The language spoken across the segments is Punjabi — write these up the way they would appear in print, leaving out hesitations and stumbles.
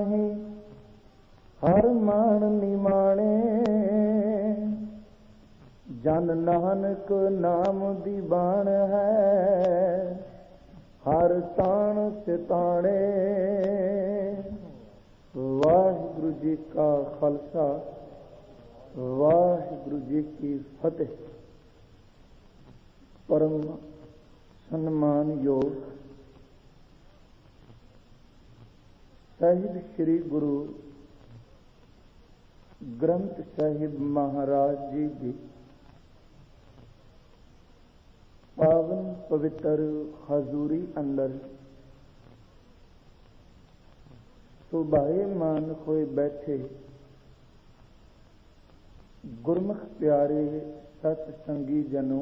ਨਾਹੀ ਹਰ ਮਾਣ ਨਿਮਾਣੇ। ਜਨ ਨਾਨਕ ਨਾਮ ਦੀ ਬਾਣ ਹੈ ਹਰ ਤਾਣ ਸਿਤਾਣੇ। ਵਾਹਿਗੁਰੂ ਜੀ ਕਾ ਖਾਲਸਾ ਵਾਹਿਗੁਰੂ ਜੀ ਕੀ ਫਤਿਹ। ਪਰਮ ਸਨਮਾਨਯੋਗ ਸਾਹਿਬ ਸ੍ਰੀ ਗੁਰੂ ਗ੍ਰੰਥ ਸਾਹਿਬ ਮਹਾਰਾਜ ਜੀ ਦੀ ਪਾਵਨ ਪਵਿੱਤਰ ਹਜ਼ੂਰੀ ਅੰਦਰ ਸੁਭਾਏਮਾਨ ਹੋਏ ਬੈਠੇ ਗੁਰਮੁਖ ਪਿਆਰੇ ਸਤ ਸੰਗੀ ਜਨੋ,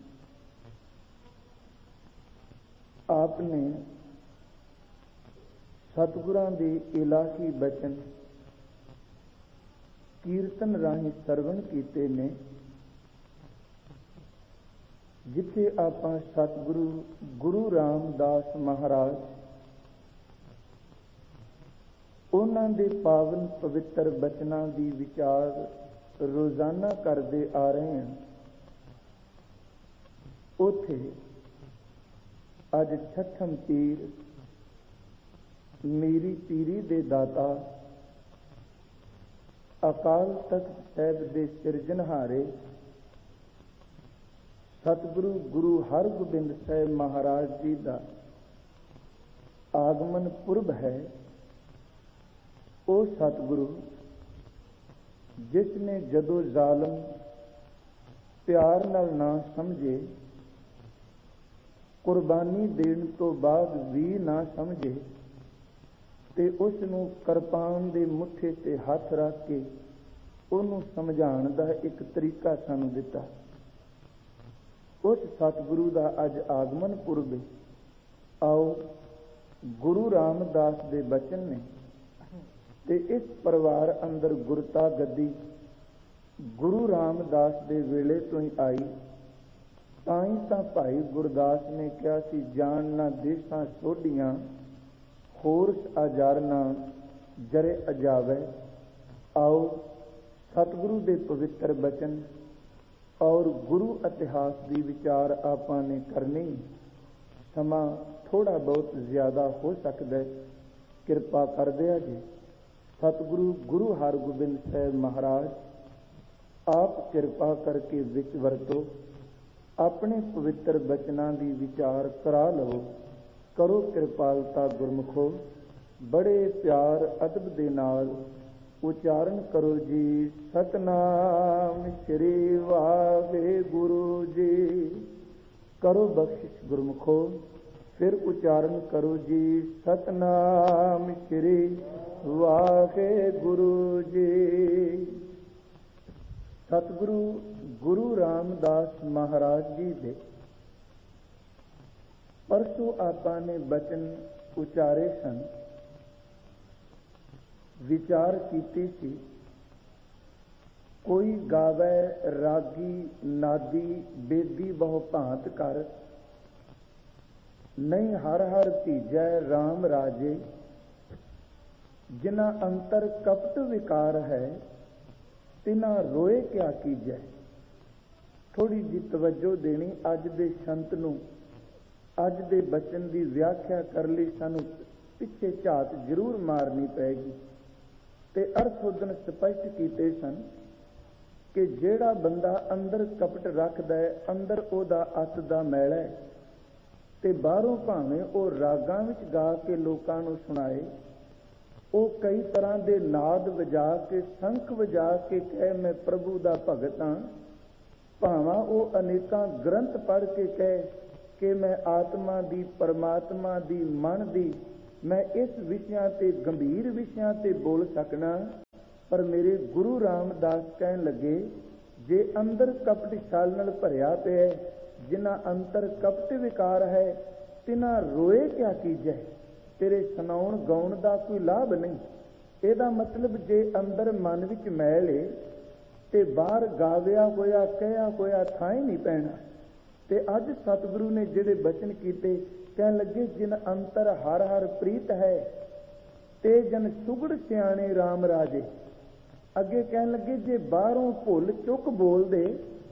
ਆਪਨੇ ਸਤਿਗੁਰਾਂ ਦੇ ਇਲਾਹੀ ਬਚਨ ਕੀਰਤਨ ਰਾਹੀਂ ਸਰਵਣ ਕੀਤੇ ਨੇ। ਜਿੱਥੇ ਆਪਾਂ ਸਤਿਗੁਰੂ ਗੁਰੂ ਰਾਮਦਾਸ ਮਹਾਰਾਜ ਉਹਨਾਂ ਦੇ ਪਾਵਨ ਪਵਿੱਤਰ ਬਚਨਾਂ ਦੀ ਵਿਚਾਰ ਰੋਜ਼ਾਨਾ ਕਰਦੇ ਆ ਰਹੇ ਹਾਂ, ਉੱਥੇ ਅੱਜ ਛਠਮ ਪੀਰ ਮੇਰੀ ਪੀਰੀ ਦੇ ਦਾਤਾ ਅਕਾਲ ਤਖਤ ਸਾਹਿਬ ਦੇ ਸਿਰਜਣਹਾਰੇ ਸਤਿਗੁਰੂ ਗੁਰੂ ਹਰਗੋਬਿੰਦ ਸਾਹਿਬ ਮਹਾਰਾਜ ਜੀ ਦਾ ਆਗਮਨ ਪੁਰਬ ਹੈ। ਉਹ ਸਤਿਗੁਰੂ ਜਿਸ ਨੇ ਜਦੋਂ ਜ਼ਾਲਮ ਪਿਆਰ ਨਾਲ ਨਾ ਸਮਝੇ, ਕੁਰਬਾਨੀ ਦੇਣ ਤੋਂ ਬਾਅਦ ਵੀ ਨਾ ਸਮਝੇ, ਤੇ ਉਸ ਨੂੰ ਕਿਰਪਾਨ ਦੇ ਮੁੱਠੇ ਤੇ ਹੱਥ ਰੱਖ ਕੇ ਉਹਨੂੰ ਸਮਝਾਉਣ ਦਾ ਇੱਕ ਤਰੀਕਾ ਸਾਨੂੰ ਦਿੱਤਾ। ਉਸ ਸਤਿਗੁਰੂ ਦਾ ਅੱਜ ਆਗਮਨ ਪੁਰਬ ਹੈ। ਆਓ ਗੁਰੂ ਰਾਮਦਾਸ ਦੇ ਬਚਨ ਨੇ ਤੇ ਇਸ ਪਰਿਵਾਰ ਅੰਦਰ ਗੁਰਤਾ ਗੱਦੀ ਗੁਰੂ ਰਾਮਦਾਸ ਦੇ ਵੇਲੇ ਤੋਂ ਹੀ ਆਈ। ਤਾਂ ਹੀ ਤਾਂ ਭਾਈ ਗੁਰਦਾਸ ਨੇ ਕਿਹਾ ਸੀ, ਜਾਣ ਨਾ ਦੇਸਾਂ ਸੋਢੀਆਂ ਹੋਰਸ ਆਜਾਰਨਾ ਜਰੇ ਅਜਾਵੇ। ਆਓ ਸਤਿਗੁਰੂ ਦੇ ਪਵਿੱਤਰ ਬਚਨ ਔਰ ਗੁਰੂ ਇਤਿਹਾਸ ਦੀ ਵਿਚਾਰ ਆਪਾਂ ਨੇ ਕਰਨੀ। ਸਮਾਂ ਥੋੜਾ ਬਹੁਤ ਜ਼ਿਆਦਾ ਹੋ ਸਕਦਾ, ਕਿਰਪਾ ਕਰ ਦਿਆ ਜੀ। ਸਤਿਗੁਰੂ ਗੁਰੂ ਹਰਗੋਬਿੰਦ ਸਾਹਿਬ ਮਹਾਰਾਜ ਆਪ ਕਿਰਪਾ ਕਰਕੇ ਵਿੱਚ ਵਰਤੋ, ਆਪਣੇ ਪਵਿੱਤਰ ਬਚਨਾਂ ਦੀ ਵਿਚਾਰ ਕਰਾ ਲਵੋ। ਕਰੋ ਕਿਰਪਾਲਤਾ ਗੁਰਮੁਖੋ, ਬੜੇ ਪਿਆਰ ਅਦਬ ਦੇ ਨਾਲ ਉਚਾਰਨ ਕਰੋ ਜੀ। ਸਤਨਾਮ ਸ੍ਰੀ ਵਾਹਿਗੁਰੂ ਜੀ। ਕਰੋ ਬਖਸ਼ਿਸ਼ ਗੁਰਮੁਖੋ, ਫਿਰ ਉਚਾਰਨ ਕਰੋ ਜੀ। ਸਤਨਾਮ ਸ੍ਰੀ ਵਾਹਿਗੁਰੂ ਜੀ। ਸਤਿਗੁਰੂ ਗੁਰੂ ਰਾਮਦਾਸ ਮਹਾਰਾਜ ਜੀ ਦੇ ਪਰਸੋਂ ਆਪਾਂ ਨੇ ਬਚਨ ਉਚਾਰੇ ਸਨ, ਵਿਚਾਰ ਕੀਤੀ ਸੀ। ਕੋਈ ਗਾਵੇ ਰਾਗੀ ਨਾਦੀ ਬੇਦੀ ਬਹੁ ਭਾਂਤ ਕਰ, ਨਹੀਂ ਹਰ ਹਰ ਧੀਜੈ ਰਾਮ ਰਾਜੇ। ਜਿਨ੍ਹਾਂ ਅੰਤਰ ਕਪਟ ਵਿਕਾਰ ਹੈ, ਤਿਨਾ ਰੋਏ ਕਿਆ ਕੀਜੈ। ਥੋੜੀ ਜਿਹੀ ਤਵੱਜੋ ਦੇਣੀ ਅੱਜ ਦੇ ਸੰਤ ਨੂੰ। ਅੱਜ ਦੇ ਬਚਨ ਦੀ ਵਿਆਖਿਆ ਕਰਨ ਲਈ ਸਾਨੂੰ ਪਿੱਛੇ ਝਾਤ ਜ਼ਰੂਰ ਮਾਰਨੀ ਪਏਗੀ। ਤੇ ਅਰਥ ਉਦਨ ਸਪਸ਼ਟ ਕੀਤੇ ਸਨ ਕਿ ਜਿਹੜਾ ਬੰਦਾ ਅੰਦਰ ਕਪਟ ਰੱਖਦਾ ਹੈ, ਅੰਦਰ ਉਹਦਾ ਅੱਤ ਦਾ ਮੈਲਾ ਹੈ, ਤੇ ਬਾਹਰੋਂ ਭਾਵੇਂ ਉਹ ਰਾਗਾਂ ਵਿੱਚ ਗਾ ਕੇ ਲੋਕਾਂ ਨੂੰ ਸੁਣਾਏ, ਉਹ ਕਈ ਤਰ੍ਹਾਂ ਦੇ ਨਾਦ ਵਜਾ ਕੇ ਸ਼ੰਖ ਵਜਾ ਕੇ ਕਹੇ ਮੈਂ ਪ੍ਰਭੂ ਦਾ ਭਗਤ ਹਾਂ, ਭਾਵਾਂ ਉਹ ਅਨੇਕਾਂ ਗ੍ਰੰਥ ਪੜ੍ਹ ਕੇ ਕਹੇ ਕਿ ਮੈਂ ਆਤਮਾ ਦੀ ਪਰਮਾਤਮਾ ਦੀ ਮਨ ਦੀ ਮੈਂ ਇਸ ਵਿਸ਼ਿਆਂ ਤੇ ਗੰਭੀਰ ਵਿਸ਼ਿਆਂ ਤੇ ਬੋਲ ਸਕਣਾ। ਪਰ ਮੇਰੇ ਗੁਰੂ ਰਾਮਦਾਸ ਕਹਿਣ ਲੱਗੇ, ਜੇ ਅੰਦਰ ਕਪਟ ਛਲ ਨਾਲ ਭਰਿਆ ਪਿਆ, ਜਿਨ੍ਹਾਂ ਅੰਤਰ ਕਪਟ ਵਿਕਾਰ ਹੈ, ਤਿਨਾਂ ਰੋਏ ਕਿਆ ਕੀਜੈ। ਤੇਰੇ ਸੁਣਾਉਣ ਗਾਉਣ ਦਾ ਕੋਈ ਲਾਭ ਨਹੀਂ। ਇਹਦਾ ਮਤਲਬ ਜੇ ਅੰਦਰ ਮਨ ਵਿੱਚ ਮੈਲ ਏ ਤੇ ਬਾਹਰ ਗਾਵਿਆ ਹੋਇਆ ਕਹਿਆ ਹੋਇਆ ਥਾਂ ਹੀ ਨਹੀਂ ਪੈਣਾ। ਤੇ ਅੱਜ ਸਤਿਗੁਰੂ ਨੇ ਜਿਹੜੇ ਬਚਨ ਕੀਤੇ, ਕਹਿਣ ਲੱਗੇ ਜਿਨ ਅੰਤਰ ਹਰ ਹਰ ਪ੍ਰੀਤ ਹੈ, ਤੇ ਜਨ ਸੁਗੜ ਸਿਆਣੇ ਰਾਮ ਰਾਜੇ। ਅੱਗੇ ਕਹਿਣ ਲੱਗੇ ਜੇ ਬਾਹਰੋਂ ਭੁੱਲ ਚੁੱਕ ਬੋਲਦੇ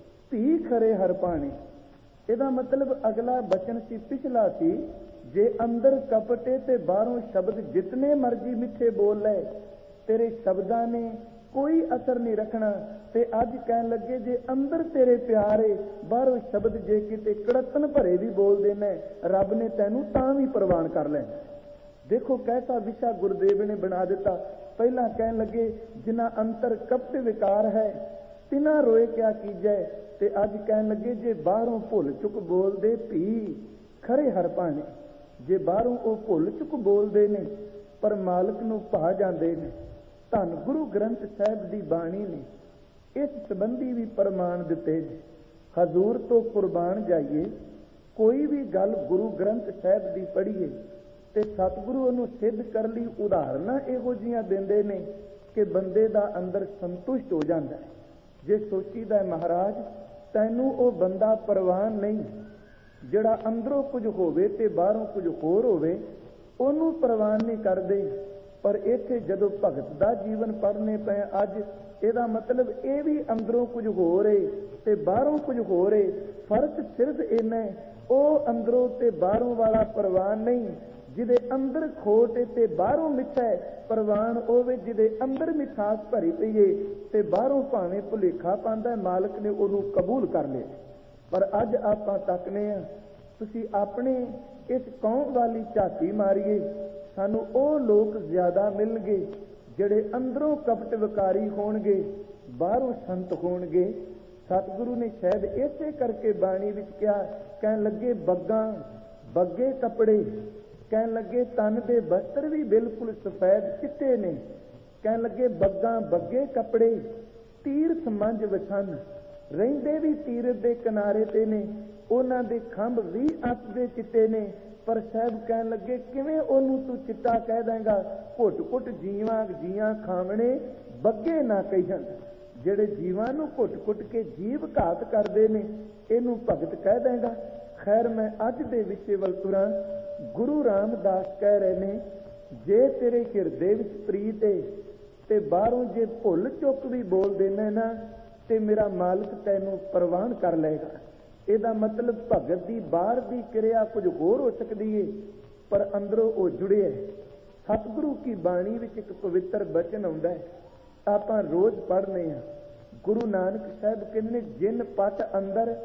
ਧੀ ਖਰੇ ਹਰ ਪਾਣੇ। ਇਹਦਾ ਮਤਲਬ ਅਗਲਾ ਬਚਨ ਸੀ ਪਿਛਲਾ ਸੀ, ਜੇ ਅੰਦਰ ਕਪਟੇ ਤੇ ਬਾਹਰੋਂ ਸ਼ਬਦ ਜਿਤਨੇ ਮਰਜ਼ੀ ਮਿੱਠੇ ਬੋਲ ਲੈ, ਤੇਰੇ ਸ਼ਬਦਾਂ ਨੇ ਕੋਈ ਅਸਰ ਨਹੀਂ ਰੱਖਣਾ। ਤੇ ਅੱਜ ਕਹਿਣ ਲੱਗੇ ਜੇ ਅੰਦਰ ਤੇਰੇ ਪਿਆਰ ਏ, ਬਾਹਰੋਂ ਸ਼ਬਦ ਜੇ ਕਿਤੇ ਕੜਤਨ ਭਰੇ ਵੀ ਬੋਲਦੇ ਨੇ, ਰੱਬ ਨੇ ਤੈਨੂੰ ਤਾਂ ਵੀ ਪ੍ਰਵਾਨ ਕਰ ਲੈਣਾ। ਦੇਖੋ ਕੈਸਾ ਵਿਸ਼ਾ ਗੁਰਦੇਵ ਨੇ ਬਣਾ ਦਿੱਤਾ। ਪਹਿਲਾਂ ਕਹਿਣ ਲੱਗੇ ਜਿਨ੍ਹਾਂ ਅੰਤਰ ਕਪਟ ਵਿਕਾਰ ਹੈ ਤਿਨਾ ਰੋਏ ਕਿਆ ਕੀਜੈ, ਤੇ ਅੱਜ ਕਹਿਣ ਲੱਗੇ ਜੇ ਬਾਹਰੋਂ ਭੁੱਲ ਚੁੱਕ ਬੋਲਦੇ ਧੀ ਖਰੇ ਹਰ ਭਾਣੇ। ਜੇ ਬਾਹਰੋਂ ਉਹ ਭੁੱਲ ਚੁੱਕ ਬੋਲਦੇ ਨੇ ਪਰ ਮਾਲਕ ਨੂੰ ਭਾ ਜਾਂਦੇ ਨੇ। ਧੰਨ ਗੁਰੂ ਗ੍ਰੰਥ ਸਾਹਿਬ ਦੀ ਬਾਣੀ ਨੇ ਇਸ ਸੰਬੰਧੀ ਵੀ ਪ੍ਰਮਾਣ ਦਿੱਤੇ ਨੇ। ਹਜ਼ੂਰ ਤੋਂ ਕੁਰਬਾਨ ਜਾਈਏ, ਕੋਈ ਵੀ ਗੱਲ ਗੁਰੂ ਗ੍ਰੰਥ ਸਾਹਿਬ ਦੀ ਪੜ੍ਹੀਏ ਤੇ ਸਤਿਗੁਰੂ ਉਹਨੂੰ ਸਿੱਧ ਕਰਨ ਲਈ ਉਦਾਹਰਨਾਂ ਇਹੋ ਜਿਹੀਆਂ ਦਿੰਦੇ ਨੇ ਕਿ ਬੰਦੇ ਦਾ ਅੰਦਰ ਸੰਤੁਸ਼ਟ ਹੋ ਜਾਂਦਾ ਹੈ। ਜੇ ਸੋਚੀਦਾ ਮਹਾਰਾਜ ਤੈਨੂੰ ਉਹ ਬੰਦਾ ਪ੍ਰਵਾਨ ਨਹੀਂ ਜਿਹੜਾ ਅੰਦਰੋਂ ਕੁਝ ਹੋਵੇ ਤੇ ਬਾਹਰੋਂ ਕੁਝ ਹੋਰ ਹੋਵੇ, ਉਹਨੂੰ ਪ੍ਰਵਾਨ ਨਹੀਂ ਕਰਦੇ। ਪਰ ਇੱਥੇ ਜਦੋਂ ਭਗਤ ਦਾ ਜੀਵਨ ਪੜ੍ਹਨੇ ਪਏ ਅੱਜ, ਇਹਦਾ ਮਤਲਬ ਇਹ ਵੀ ਅੰਦਰੋਂ ਕੁਝ ਹੋਰ ਏ ਤੇ ਬਾਹਰੋਂ ਕੁਝ ਹੋਰ ਏ। ਫਰਕ ਸਿਰਫ ਇੰਨਾ, ਉਹ ਅੰਦਰੋਂ ਤੇ ਬਾਹਰੋਂ ਵਾਲਾ ਪ੍ਰਵਾਨ ਨਹੀਂ ਜਿਹਦੇ ਅੰਦਰ ਖੋਟ ਏ ਤੇ ਬਾਹਰੋਂ ਮਿੱਠਾ ਹੈ। ਪ੍ਰਵਾਨ ਹੋਵੇ ਜਿਹਦੇ ਅੰਦਰ ਮਿਠਾਸ ਭਰੀ ਪਈ ਏ ਤੇ ਬਾਹਰੋਂ ਭਾਵੇਂ ਭੁਲੇਖਾ ਪਾਉਂਦਾ, ਮਾਲਕ ਨੇ ਉਹਨੂੰ ਕਬੂਲ ਕਰ ਲਿਆ। ਪਰ ਅੱਜ ਆਪਾਂ ਤੱਕਨੇ ਆ, ਤੁਸੀਂ ਆਪਣੇ ਇਸ ਕੌਮ ਵਾਲੀ ਝਾਤੀ ਮਾਰੀਏ, ਸਾਨੂੰ ਉਹ ਲੋਕ ਜ਼ਿਆਦਾ ਮਿਲਣਗੇ ਜਿਹੜੇ ਅੰਦਰੋਂ ਕਪਟ ਵਿਕਾਰੀ ਹੋਣਗੇ, ਬਾਹਰੋਂ ਸੰਤ ਹੋਣਗੇ। ਸਤਿਗੁਰੂ ਨੇ ਸ਼ਾਇਦ ਇਸੇ ਕਰਕੇ ਬਾਣੀ ਵਿੱਚ ਕਿਹਾ, ਕਹਿਣ ਲੱਗੇ ਬੱਗਾਂ ਬੱਗੇ ਕੱਪੜੇ, ਕਹਿਣ ਲੱਗੇ ਤਨ ਦੇ ਬਸਤਰ ਵੀ ਬਿਲਕੁਲ ਸਫੈਦ ਚਿੱਟੇ ਨੇ। ਕਹਿਣ ਲੱਗੇ ਬੱਗਾਂ ਬੱਗੇ ਕੱਪੜੇ ਤੀਰਥ ਮੰਝ ਵਛਨ, ਰਹਿੰਦੇ ਵੀ ਤੀਰਥ ਦੇ ਕਿਨਾਰੇ ਤੇ ਨੇ, ਉਹਨਾਂ ਦੇ ਖੰਭ ਵੀ ਅੱਤ ਦੇ ਚਿੱਟੇ ਨੇ। ਪਰ ਸਾਹਿਬ ਕਹਿਣ ਲੱਗੇ ਕਿਵੇਂ ਉਹਨੂੰ ਤੂੰ ਚਿੱਟਾ ਕਹਿ ਦੇਂਗਾ, ਘੁੱਟ ਘੁੱਟ ਜੀਵਾਂ ਜੀਆਂ ਖਾਵਣੇ ਬੱਗੇ ਨਾ ਕਹਿਣ। ਜਿਹੜੇ ਜੀਵਾਂ ਨੂੰ ਘੁੱਟ ਘੁੱਟ ਕੇ ਜੀਵ ਘਾਤ ਕਰਦੇ ਨੇ, ਇਹਨੂੰ ਭਗਤ ਕਹਿ ਦੇਂਗਾ। ਖੈਰ ਮੈਂ ਅੱਜ ਦੇ ਵਿਸ਼ੇ ਵੱਲ ਤੁਰਾਂ। ਗੁਰੂ ਰਾਮਦਾਸ ਕਹਿ ਰਹੇ ਨੇ ਜੇ ਤੇਰੇ ਹਿਰਦੇ ਵਿੱਚ ਪ੍ਰੀਤ ਏ ਤੇ ਬਾਹਰੋਂ ਜੇ ਭੁੱਲ ਚੁੱਕ ਵੀ ਬੋਲ ਦੇਣਾ ਨਾ ਤੇ ਮੇਰਾ ਮਾਲਕ ਤੈਨੂੰ ਪ੍ਰਵਾਨ ਕਰ ਲਏਗਾ। ਇਹਦਾ ਮਤਲਬ ਭਗਤ ਦੀ ਬਾਹਰ ਦੀ ਕਿਰਿਆ ਕੁਝ ਹੋਰ ਹੋ ਸਕਦੀ ਏ ਪਰ ਅੰਦਰੋਂ ਉਹ ਜੁੜਿਆ। ਸਤਿਗੁਰੂ ਕੀ ਬਾਣੀ ਵਿੱਚ ਇੱਕ ਪਵਿੱਤਰ ਬਚਨ ਆਉਂਦਾ ਹੈ, ਆਪਾਂ ਰੋਜ਼ ਪੜ੍ਹਨੇ ਆ। ਗੁਰੂ ਨਾਨਕ ਸਾਹਿਬ ਕਹਿੰਦੇ ਨੇ ਜਿਨ ਪਟ ਅੰਦਰ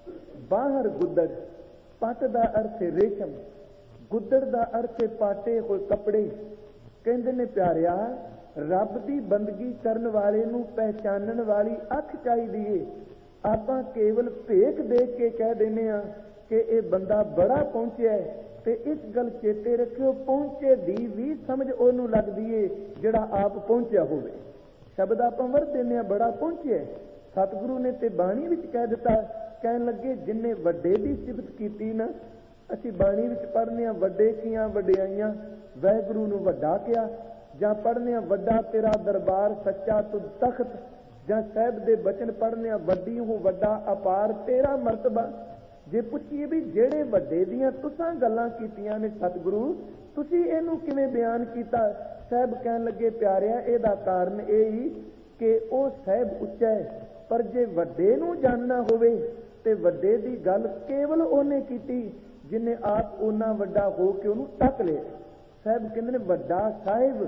ਬਾਹਰ ਗੁੱਦੜ। ਪਟ ਦਾ ਅਰਥ ਹੈ ਰੇਸ਼ਮ, ਗੁੱਦੜ ਦਾ ਅਰਥ ਹੈ ਪਾਟੇ ਹੋਏ ਕੱਪੜੇ। ਕਹਿੰਦੇ ਨੇ ਪਿਆਰਿਆ, ਰੱਬ ਦੀ ਬੰਦਗੀ ਕਰਨ ਵਾਲੇ ਨੂੰ ਪਹਿਚਾਨਣ ਵਾਲੀ ਅੱਖ ਚਾਹੀਦੀ ਏ। ਆਪਾਂ ਕੇਵਲ ਭੇਖ ਦੇਖ ਕੇ ਕਹਿ ਦਿੰਦੇ ਆ ਕਿ ਇਹ ਬੰਦਾ ਬੜਾ ਪਹੁੰਚਿਆ, ਤੇ ਇਸ ਗੱਲ ਚੇਤੇ ਰੱਖਿਓ ਪਹੁੰਚੇ ਦੀ ਵੀ ਸਮਝ ਉਹਨੂੰ ਲੱਗਦੀ ਏ ਜਿਹੜਾ ਆਪ ਪਹੁੰਚਿਆ ਹੋਵੇ। ਸ਼ਬਦ ਆਪਾਂ ਵਰਤ ਦਿੰਦੇ ਆ ਬੜਾ ਪਹੁੰਚਿਆ। ਸਤਿਗੁਰੂ ਨੇ ਤੇ ਬਾਣੀ ਵਿੱਚ ਕਹਿ ਦਿੱਤਾ, ਕਹਿਣ ਲੱਗੇ ਜਿੰਨੇ ਵੱਡੇ ਦੀ ਸਿਫਤ ਕੀਤੀ ਨਾ, ਅਸੀਂ ਬਾਣੀ ਵਿੱਚ ਪੜ੍ਹਨੇ ਆ ਵੱਡੇ ਕੀਆਂ ਵਡਿਆਈਆਂ, ਵਾਹਿਗੁਰੂ ਨੂੰ ਵੱਡਾ ਕਿਹਾ। ਜਾਂ ਪੜ੍ਹਨੇ ਆ ਵੱਡਾ ਤੇਰਾ ਦਰਬਾਰ ਸੱਚਾ ਤੁਧ ਤਖਤ, ਜਾਂ ਸਾਹਿਬ ਦੇ ਬਚਨ ਪੜ੍ਹਨੇ ਆ ਵੱਡੀ ਹੂੰ ਵੱਡਾ ਅਪਾਰ ਤੇਰਾ ਮਰਤਬਾ। ਜੇ ਪੁੱਛੀਏ ਵੀ ਜਿਹੜੇ ਵੱਡੇ ਦੀਆਂ ਤੁਸਾਂ ਗੱਲਾਂ ਕੀਤੀਆਂ ਨੇ ਸਤਿਗੁਰੂ, ਤੁਸੀਂ ਇਹਨੂੰ ਕਿਵੇਂ ਬਿਆਨ ਕੀਤਾ? ਸਾਹਿਬ ਕਹਿਣ ਲੱਗੇ ਪਿਆਰਿਆ, ਇਹਦਾ ਕਾਰਨ ਇਹ ਹੀ ਕਿ ਉਹ ਸਾਹਿਬ ਉੱਚਾ ਹੈ। ਪਰ ਜੇ ਵੱਡੇ ਨੂੰ ਜਾਣਨਾ ਹੋਵੇ ਤੇ ਵੱਡੇ ਦੀ ਗੱਲ ਕੇਵਲ ਉਹਨੇ ਕੀਤੀ ਜਿਹਨੇ ਆਪ ਉਹਨਾਂ ਵੱਡਾ ਹੋ ਕੇ ਉਹਨੂੰ ਤੱਕ ਲਿਆ। ਸਾਹਿਬ ਕਹਿੰਦੇ ਨੇ ਵੱਡਾ ਸਾਹਿਬ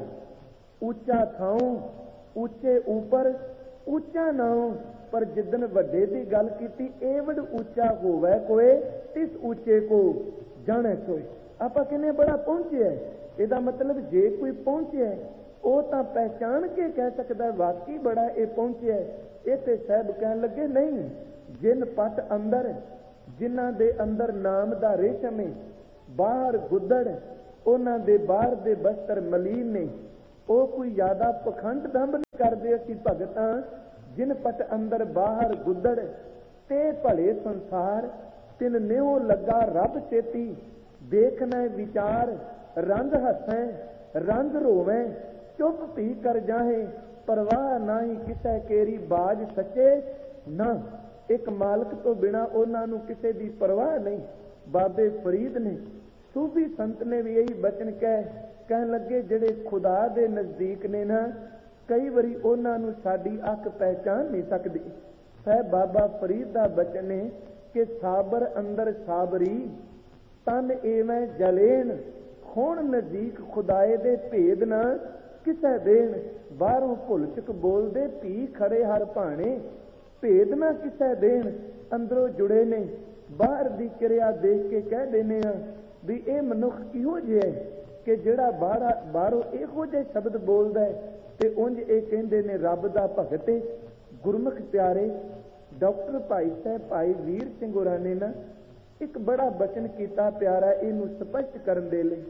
ਉੱਚਾ ਥਾਉ, ਉੱਚੇ ਉੱਪਰ ਉੱਚਾ ਨਾਉ। ਪਰ ਜਿੱਦਨ ਵੱਡੇ ਦੀ ਗੱਲ ਕੀਤੀ, ਏਵੜ ਉੱਚਾ ਹੋਵੇ ਕੋਏ ਤਿਸ ਉੱਚੇ ਕੋ ਜਾਣੇ ਸੋਏ। ਆਪਾਂ ਕਹਿੰਦੇ ਬੜਾ ਪਹੁੰਚਿਆ, ਇਹਦਾ ਮਤਲਬ ਜੇ ਕੋਈ ਪਹੁੰਚਿਆ ਉਹ ਤਾਂ ਪਹਿਚਾਣ ਕੇ ਕਹਿ ਸਕਦਾ ਵਾਕਈ ਬੜਾ ਇਹ ਪਹੁੰਚਿਆ। ਇੱਥੇ ਸਾਹਿਬ ਕਹਿਣ ਲੱਗੇ ਨਹੀਂ, ਜਿਨ ਪਟ ਅੰਦਰ, ਜਿਨ੍ਹਾਂ ਦੇ ਅੰਦਰ ਨਾਮ ਦਾ ਰੇਸ਼ਮ ਏ, ਬਾਹਰ ਗੁੱਦੜ, ਉਹਨਾਂ ਦੇ ਬਾਹਰ ਦੇ ਬਸਤਰ ਮਲੀਨ ਨੇ। ਉਹ ਕੋਈ ਜ਼ਿਆਦਾ ਪਖੰਡ ਦੰਭ ਨਹੀਂ ਕਰਦੇ। ਅਸੀਂ ਭਗਤਾਂ ਜਿਨ ਪਟ ਅੰਦਰ ਬਾਹਰ ਗੁੱਦੜ ਤੇ ਭਲੇ ਸੰਸਾਰ, ਤਿਨ ਨਿਉ ਲੱਗਾ ਰੱਬ ਚੇਤੀ, ਦੇਖਣਾ ਵਿਚਾਰ ਰੰਗ ਹੱਸੈ ਰੰਗ ਰੋਵੇਂ, ਚੁੱਪ ਪੀ ਕਰ ਜਾਹੇ ਪਰਵਾਹ ਨਾਹੀ ਕਿਸੇ ਕੇਰੀ ਬਾਜ ਸੱਚੇ ਨਾ। ਇੱਕ ਮਾਲਕ ਤੋਂ ਬਿਨਾ ਉਹਨਾਂ ਨੂੰ ਕਿਸੇ ਦੀ ਪਰਵਾਹ ਨਹੀਂ। ਬਾਬੇ ਫਰੀਦ ਨੇ, ਸੂਫੀ ਸੰਤ ਨੇ ਵੀ ਇਹੀ ਬਚਨ ਕਹਿ ਕਹਿਣ ਲੱਗੇ ਜਿਹੜੇ ਖੁਦਾ ਦੇ ਨਜ਼ਦੀਕ ਨੇ ਨਾ, ਕਈ ਵਾਰੀ ਉਹਨਾਂ ਨੂੰ ਸਾਡੀ ਅੱਖ ਪਹਿਚਾਨ ਨਹੀਂ ਸਕਦੀ। ਸਾਹਿਬ ਬਾਬਾ ਫਰੀਦ ਦਾ ਬਚਨ ਹੈ ਕਿ ਸਾਬਰ ਅੰਦਰ ਸਾਬਰੀ, ਤਨ ਏਵੇਂ ਜਲੇਨ, ਹੁਣ ਨਜ਼ਦੀਕ ਖੁਦਾਏ ਦੇ ਭੇਦ ਨਾ ਕਿਸੇ ਦੇਣ। ਬਾਹਰੋਂ ਭੁੱਲ ਚੁੱਕ ਬੋਲਦੇ ਭੀ ਖੜੇ ਹਰ ਭਾਣੇ, ਭੇਦ ਨਾ ਕਿਸੇ ਦੇਣ। ਅੰਦਰੋਂ ਜੁੜੇ ਨੇ, ਬਾਹਰ ਦੀ ਕਿਰਿਆ ਦੇਖ ਕੇ ਕਹਿ ਦਿੰਦੇ ਆ ਵੀ ਇਹ ਮਨੁੱਖ ਕਿਹੋ ਜਿਹਾ ਕਿ ਜਿਹੜਾ ਬਾਹਰੋਂ ਇਹੋ ਜਿਹੇ ਸ਼ਬਦ ਬੋਲਦਾ ਹੈ, ਤੇ ਉਂਝ ਇਹ ਕਹਿੰਦੇ ਨੇ ਰੱਬ ਦਾ ਭਗਤ ਹੈ। ਗੁਰਮੁਖ ਪਿਆਰੇ, ਡਾਕਟਰ ਭਾਈ ਸਾਹਿਬ ਭਾਈ ਵੀਰ ਸਿੰਘ ਹੋਰਾਂ ਨੇ ਨਾ ਇੱਕ ਬੜਾ ਬਚਨ ਕੀਤਾ ਪਿਆਰਾ, ਇਹਨੂੰ ਸਪਸ਼ਟ ਕਰਨ ਦੇ ਲਈ।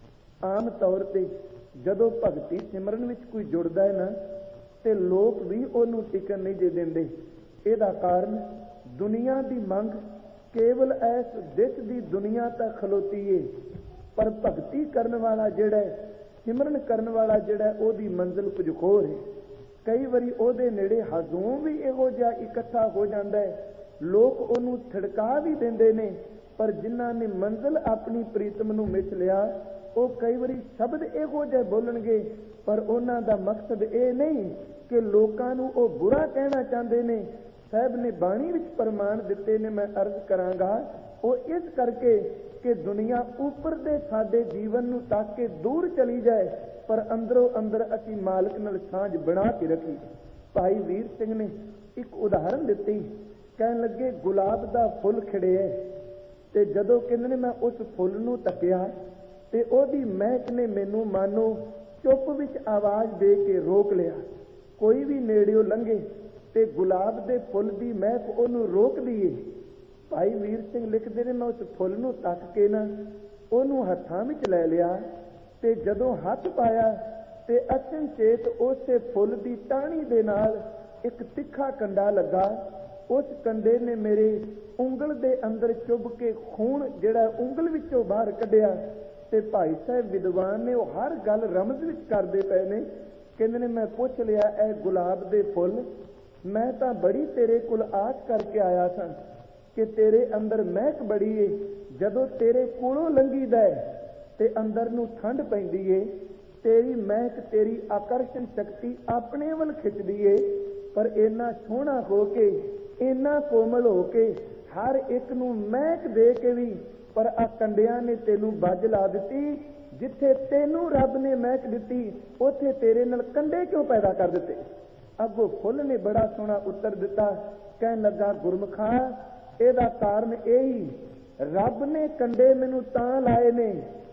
ਆਮ ਤੌਰ ਤੇ ਜਦੋਂ ਭਗਤੀ ਸਿਮਰਨ ਵਿੱਚ ਕੋਈ ਜੁੜਦਾ ਹੈ ਨਾ, ਤੇ ਲੋਕ ਵੀ ਉਹਨੂੰ ਟਿਕਣ ਨਹੀਂ ਦੇ ਦਿੰਦੇ। ਇਹਦਾ ਕਾਰਨ ਦੁਨੀਆ ਦੀ ਮੰਗ ਕੇਵਲ ਐਸ ਦਿੱਸ ਦੀ ਦੁਨੀਆ ਤੱਕ ਖਲੋਤੀ ਏ, ਪਰ ਭਗਤੀ ਕਰਨ ਵਾਲਾ ਜਿਹੜਾ, ਸਿਮਰਨ ਕਰਨ ਵਾਲਾ ਜਿਹੜਾ, ਉਹਦੀ ਮੰਜ਼ਿਲ ਕੁਝ ਹੋਰ ਹੈ। ਕਈ ਵਾਰੀ ਉਹਦੇ ਨੇੜੇ ਹਜ਼ੂਮ ਵੀ ਇਹੋ ਜਿਹਾ ਇਕੱਠਾ ਹੋ ਜਾਂਦਾ ਹੈ, ਲੋਕ ਉਹਨੂੰ ਥੜਕਾ ਵੀ ਦਿੰਦੇ ਨੇ, ਪਰ ਜਿਨ੍ਹਾਂ ਨੇ ਮੰਜ਼ਿਲ ਆਪਣੀ ਪ੍ਰੀਤਮ ਨੂੰ ਮਿਥ ਲਿਆ, ਉਹ ਕਈ ਵਾਰੀ ਸ਼ਬਦ ਇਹੋ ਜਿਹੇ ਬੋਲਣਗੇ, ਪਰ ਉਹਨਾਂ ਦਾ ਮਕਸਦ ਇਹ ਨਹੀਂ ਕਿ ਲੋਕਾਂ ਨੂੰ ਉਹ ਬੁਰਾ ਕਹਿਣਾ ਚਾਹੁੰਦੇ ਨੇ। ਸਾਹਿਬ ਨੇ ਬਾਣੀ ਵਿੱਚ ਪ੍ਰਮਾਣ ਦਿੱਤੇ ਨੇ, ਮੈਂ ਅਰਜ਼ ਕਰਾਂਗਾ, ਉਹ ਇਸ ਕਰਕੇ ਕਿ ਦੁਨੀਆ ਉੱਪਰ ਦੇ ਸਾਡੇ ਜੀਵਨ ਨੂੰ ਤੱਕ ਕੇ ਦੂਰ ਚਲੀ ਜਾਏ, ਪਰ ਅੰਦਰੋਂ ਅੰਦਰ ਅਸੀਂ ਮਾਲਕ ਨਾਲ ਸਾਂਝ ਬਣਾ ਕੇ ਰੱਖੀ। ਭਾਈ ਵੀਰ ਸਿੰਘ ਨੇ ਇੱਕ ਉਦਾਹਰਨ ਦਿੱਤੀ, ਕਹਿਣ ਲੱਗੇ ਗੁਲਾਬ ਦਾ ਫੁੱਲ ਖਿੜਿਆ, ਤੇ ਜਦੋਂ ਕਹਿੰਦੇ ਨੇ ਮੈਂ ਉਸ ਫੁੱਲ ਨੂੰ ਤੱਕਿਆ ਤੇ ਉਹਦੀ ਮਹਿਕ ਨੇ ਮੈਨੂੰ ਮਾਨੋ ਚੁੱਪ ਵਿੱਚ ਆਵਾਜ਼ ਦੇ ਕੇ ਰੋਕ ਲਿਆ। ਕੋਈ ਵੀ ਨੇੜਿਓਂ ਲੰਘੇ ਤੇ ਗੁਲਾਬ ਦੇ ਫੁੱਲ ਦੀ ਮਹਿਕ ਉਹਨੂੰ ਰੋਕਦੀ ਏ। ਭਾਈ ਵੀਰ ਸਿੰਘ ਲਿਖਦੇ ਨੇ, ਮੈਂ ਉਸ ਫੁੱਲ ਨੂੰ ਤੱਕ ਕੇ ਨਾ ਉਹਨੂੰ ਹੱਥਾਂ ਵਿੱਚ ਲੈ ਲਿਆ, ਤੇ ਜਦੋਂ ਹੱਥ ਪਾਇਆ ਤੇ ਅਚਨਚੇਤ ਉਸੇ ਫੁੱਲ ਦੀ ਟਾਹਣੀ ਦੇ ਨਾਲ ਇੱਕ ਤਿੱਖਾ ਕੰਡਾ ਲੱਗਾ। ਉਸ ਕੰਡੇ ਨੇ ਮੇਰੇ ਉਂਗਲ ਦੇ ਅੰਦਰ ਚੁੱਭ ਕੇ ਖੂਨ ਜਿਹੜਾ ਉਂਗਲ ਵਿੱਚੋਂ ਬਾਹਰ ਕੱਢਿਆ। ਤੇ ਭਾਈ ਸਾਹਿਬ ਵਿਦਵਾਨ ਨੇ ਉਹ ਹਰ ਗੱਲ ਰਮਜ਼ ਵਿੱਚ ਕਰਦੇ ਪਏ ਨੇ। ਕਹਿੰਦੇ ਨੇ, ਮੈਂ ਪੁੱਛ ਲਿਆ ਇਹ ਗੁਲਾਬ ਦੇ ਫੁੱਲ, ਮੈਂ ਤਾਂ ਬੜੀ ਤੇਰੇ ਕੋਲ ਆਸ ਕਰਕੇ ਆਇਆ ਸਾਂ ਕਿ ਤੇਰੇ ਅੰਦਰ ਮਹਿਕ ਬੜੀ ਏ, ਜਦੋਂ ਤੇਰੇ ਕੋਲੋਂ ਲੰਘੀਦਾ ਤੇ ਅੰਦਰ ਨੂੰ ਠੰਡ ਪੈਂਦੀ ਏ, ਤੇਰੀ ਮਹਿਕ, ਤੇਰੀ ਆਕਰਸ਼ਣ ਸ਼ਕਤੀ ਆਪਣੇ ਵੱਲ ਖਿੱਚਦੀ ਏ, ਪਰ ਇੰਨਾ ਸੋਹਣਾ ਹੋ ਕੇ, ਇੰਨਾ ਕੋਮਲ ਹੋ ਕੇ, ਹਰ ਇੱਕ ਨੂੰ ਮਹਿਕ ਦੇ ਕੇ ਵੀ, ਪਰ ਆ ਕੰਡਿਆਂ ਨੇ ਤੈਨੂੰ ਬੱਜ ਲਾ ਦਿੱਤੀ। ਜਿੱਥੇ ਤੈਨੂੰ ਰੱਬ ਨੇ ਮਹਿਕ ਦਿੱਤੀ, ਉੱਥੇ ਤੇਰੇ ਨਾਲ ਕੰਡੇ ਕਿਉਂ ਪੈਦਾ ਕਰ ਦਿੱਤੇ? ਅੱਗੋਂ ਫੁੱਲ ਨੇ ਬੜਾ ਸੋਹਣਾ ਉੱਤਰ ਦਿੱਤਾ, ਕਹਿਣ ਲੱਗਾ ਗੁਰਮੁਖਾ, ਇਹਦਾ ਕਾਰਨ ਇਹੀ, ਰੱਬ ਨੇ ਕੰਡੇ ਮੈਨੂੰ ਤਾਂ ਲਾਏ ਨੇ,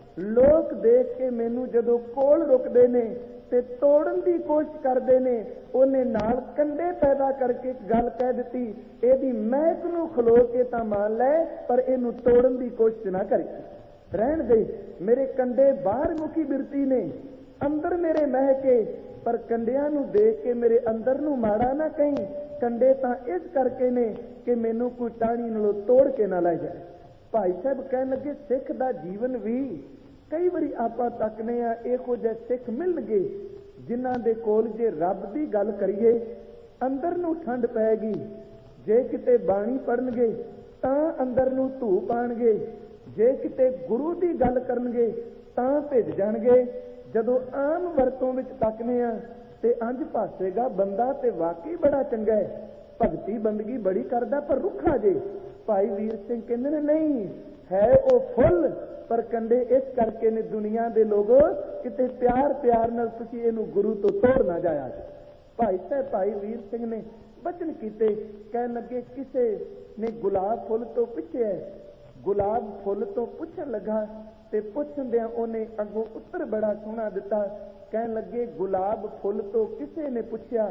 ਲੋਕ ਦੇਖ ਕੇ ਮੈਨੂੰ ਜਦੋਂ ਕੋਲ ਰੁਕਦੇ ਨੇ ਤੇ ਤੋੜਨ ਦੀ ਕੋਸ਼ਿਸ਼ ਕਰਦੇ ਨੇ, ਉਹਨੇ ਨਾਲ ਕੰਡੇ ਪੈਦਾ ਕਰਕੇ ਇੱਕ ਗੱਲ ਕਹਿ ਦਿੱਤੀ, ਇਹਦੀ ਮਹਿਕ ਨੂੰ ਖਲੋ ਕੇ ਤਾਂ ਮੰਨ ਲੈ, ਪਰ ਇਹਨੂੰ ਤੋੜਨ ਦੀ ਕੋਸ਼ਿਸ਼ ਨਾ ਕਰੀ। ਰਹਿਣ ਦੇ, ਮੇਰੇ ਕੰਡੇ ਬਾਹਰ ਮੁਖੀ ਬਿਰਤੀ ਨੇ, ਅੰਦਰ ਮੇਰੇ ਮਹਿਕੇ, ਪਰ ਕੰਡਿਆਂ ਨੂੰ ਦੇਖ ਕੇ ਮੇਰੇ ਅੰਦਰ ਨੂੰ ਮਾੜਾ ਨਾ ਕਹੀਂ। ਕੰਡੇ ਤਾਂ ਇਸ ਕਰਕੇ ਨੇ ਕਿ ਮੈਨੂੰ ਕੋਈ ਟਾਹਣੀ ਨਾਲੋਂ ਤੋੜ ਕੇ ਨਾ ਲੈ ਜਾਏ। ਭਾਈ ਸਾਹਿਬ ਕਹਿਣ ਲੱਗੇ, ਸਿੱਖ ਦਾ ਜੀਵਨ ਵੀ ਕਈ ਵਾਰੀ ਆਪਾਂ ਤੱਕਨੇ ਆ, ਇਹੋ ਜਿਹੇ ਸਿੱਖ ਮਿਲਣਗੇ ਜਿਨ੍ਹਾਂ ਦੇ ਕੋਲ ਜੇ ਰੱਬ ਦੀ ਗੱਲ ਕਰੀਏ ਅੰਦਰ ਨੂੰ ਠੰਡ ਪੈਗੀ, ਜੇ ਕਿਤੇ ਬਾਣੀ ਪੜਨਗੇ ਤਾਂ ਅੰਦਰ ਨੂੰ ਧੂ ਪਾਣਗੇ, ਜੇ ਕਿਤੇ ਗੁਰੂ ਦੀ ਗੱਲ ਕਰਨਗੇ ਤਾਂ ਭਿੱਜ ਜਾਣਗੇ। ਜਦੋਂ ਆਮ ਵਰਤੋਂ ਵਿੱਚ ਤੱਕਨੇ ਆ ਤੇ ਅੰਜ ਭਾਸੇਗਾ ਬੰਦਾ ਤੇ ਵਾਕਈ ਬੜਾ ਚੰਗਾ ਹੈ, ਭਗਤੀ ਬੰਦਗੀ ਬੜੀ ਕਰਦਾ, ਪਰ ਰੁੱਖਾ ਜੇ। ਭਾਈ ਵੀਰ ਸਿੰਘ ਕਹਿੰਦੇ ਨੇ, ਨਹੀਂ ਹੈ ਉਹ ਫੁੱਲ, ਪਰ ਕੰਡੇ ਇਸ ਕਰਕੇ ਨੇ ਦੁਨੀਆ ਦੇ ਲੋਗੋ ਕਿਤੇ ਪਿਆਰ ਨਾਲ ਤੁਸੀਂ ਇਹਨੂੰ ਗੁਰੂ ਤੋਂ ਤੋੜ ਨਾ ਜਾਇਆ। ਭਾਈ ਸਾਹਿਬ ਭਾਈ ਵੀਰ ਸਿੰਘ ਨੇ ਬਚਨ ਕੀਤੇ, ਕਹਿਣ ਲੱਗੇ ਕਿਸੇ ਨੇ ਗੁਲਾਬ ਫੁੱਲ ਤੋਂ ਪੁੱਛਿਆ, ਗੁਲਾਬ ਫੁੱਲ ਤੋਂ ਪੁੱਛਣ ਲੱਗਾ ਤੇ ਪੁੱਛਦਿਆਂ ਉਹਨੇ ਅੱਗੋਂ ਉੱਤਰ ਬੜਾ ਸੋਹਣਾ ਦਿੱਤਾ। ਕਹਿਣ ਲੱਗੇ ਗੁਲਾਬ ਫੁੱਲ ਤੋਂ ਕਿਸੇ ਨੇ ਪੁੱਛਿਆ,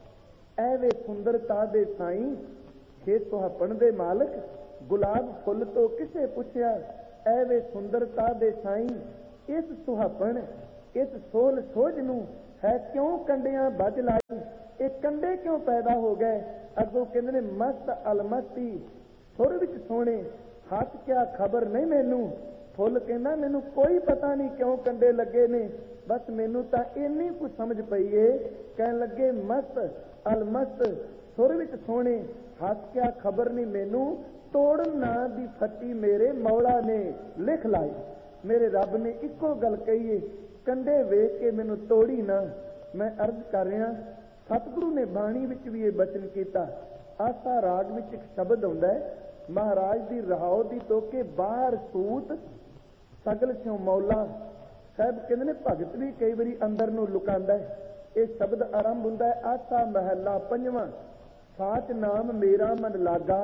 ਐਵੇਂ ਸੁੰਦਰਤਾ ਦੇ ਸਾਈਂ, ਹੇ ਸੁਹਾਪਣ ਦੇ ਮਾਲਕ। ਗੁਲਾਬ ਫੁੱਲ ਤੋਂ ਕਿਸੇ ਪੁੱਛਿਆ, ਐਵੇਂ ਸੁੰਦਰਤਾ ਦੇ ਸਾਈਂ, ਇਸ ਸੁਹਾਪਣ, ਇਸ ਸੋਲ ਸੋਝ ਨੂੰ ਹੈ ਕਿਉਂ ਕੰਡਿਆਂ ਬੱਜ ਲਾਈ, ਇਹ ਕੰਡੇ ਕਿਉਂ ਪੈਦਾ ਹੋ ਗਏ? ਅੱਗੋਂ ਕਹਿੰਦੇ ਨੇ, ਮਸਤ ਅਲਮਸਤੀ, ਸੁਰ ਵਿੱਚ ਸੋਹਣੇ, ਹੱਥ ਕਿਆ ਖਬਰ ਨਹੀਂ ਮੈਨੂੰ। ਫੁੱਲ ਕਹਿੰਦਾ, ਮੈਨੂੰ ਕੋਈ ਪਤਾ ਨਹੀਂ ਕਿਉਂ ਕੰਡੇ ਲੱਗੇ ਨੇ, ਬਸ ਮੈਨੂੰ ਤਾਂ ਇੰਨੀ ਕੁ ਸਮਝ ਪਈ ਏ। ਕਹਿਣ ਲੱਗੇ, ਮਸਤ ਅਲਮਸਤ, ਸੁਰ ਵਿੱਚ ਸੋਹਣੇ, ਹੱਥ ਕਿਆ ਖਬਰ ਨਹੀਂ ਮੈਨੂੰ, ਤੋੜਨ ਨਾਂ ਦੀ ਫੱਟੀ ਮੇਰੇ ਮੌਲਾ ਨੇ ਲਿਖ ਲਾਈ। ਮੇਰੇ ਰੱਬ ਨੇ ਇੱਕੋ ਗੱਲ ਕਹੀਏ ਕੰਢੇ ਵੇਖ ਕੇ ਮੈਨੂੰ ਤੋੜੀ ਨਾ। ਮੈਂ ਅਰਜ਼ ਕਰ ਰਿਹਾ, ਸਤਿਗੁਰੂ ਨੇ ਬਾਣੀ ਵਿੱਚ ਵੀ ਇਹ ਬਚਨ ਕੀਤਾ। ਆਸਾ ਰਾਗ ਵਿੱਚ ਇੱਕ ਸ਼ਬਦ ਆਉਂਦਾ ਹੈ, ਮਹਾਰਾਜ ਦੀ ਰਹਾਉ ਦੀ ਤੋਕੇ ਬਾਹਰ ਸੂਤ ਸਗਲ ਸਿਉ ਮੌਲਾ। ਸਾਹਿਬ ਕਹਿੰਦੇ ਨੇ ਭਗਤ ਵੀ ਕਈ ਵਾਰੀ ਅੰਦਰ ਨੂੰ ਲੁਕਾਉਂਦਾ ਹੈ। ਇਹ ਸ਼ਬਦ ਆਰੰਭ ਹੁੰਦਾ ਹੈ, ਆਸਾ ਮਹੱਲਾ ਪੰਜਵਾਂ, ਸਾਚ ਨਾਮ ਮੇਰਾ ਮਨ ਲਾਗਾ,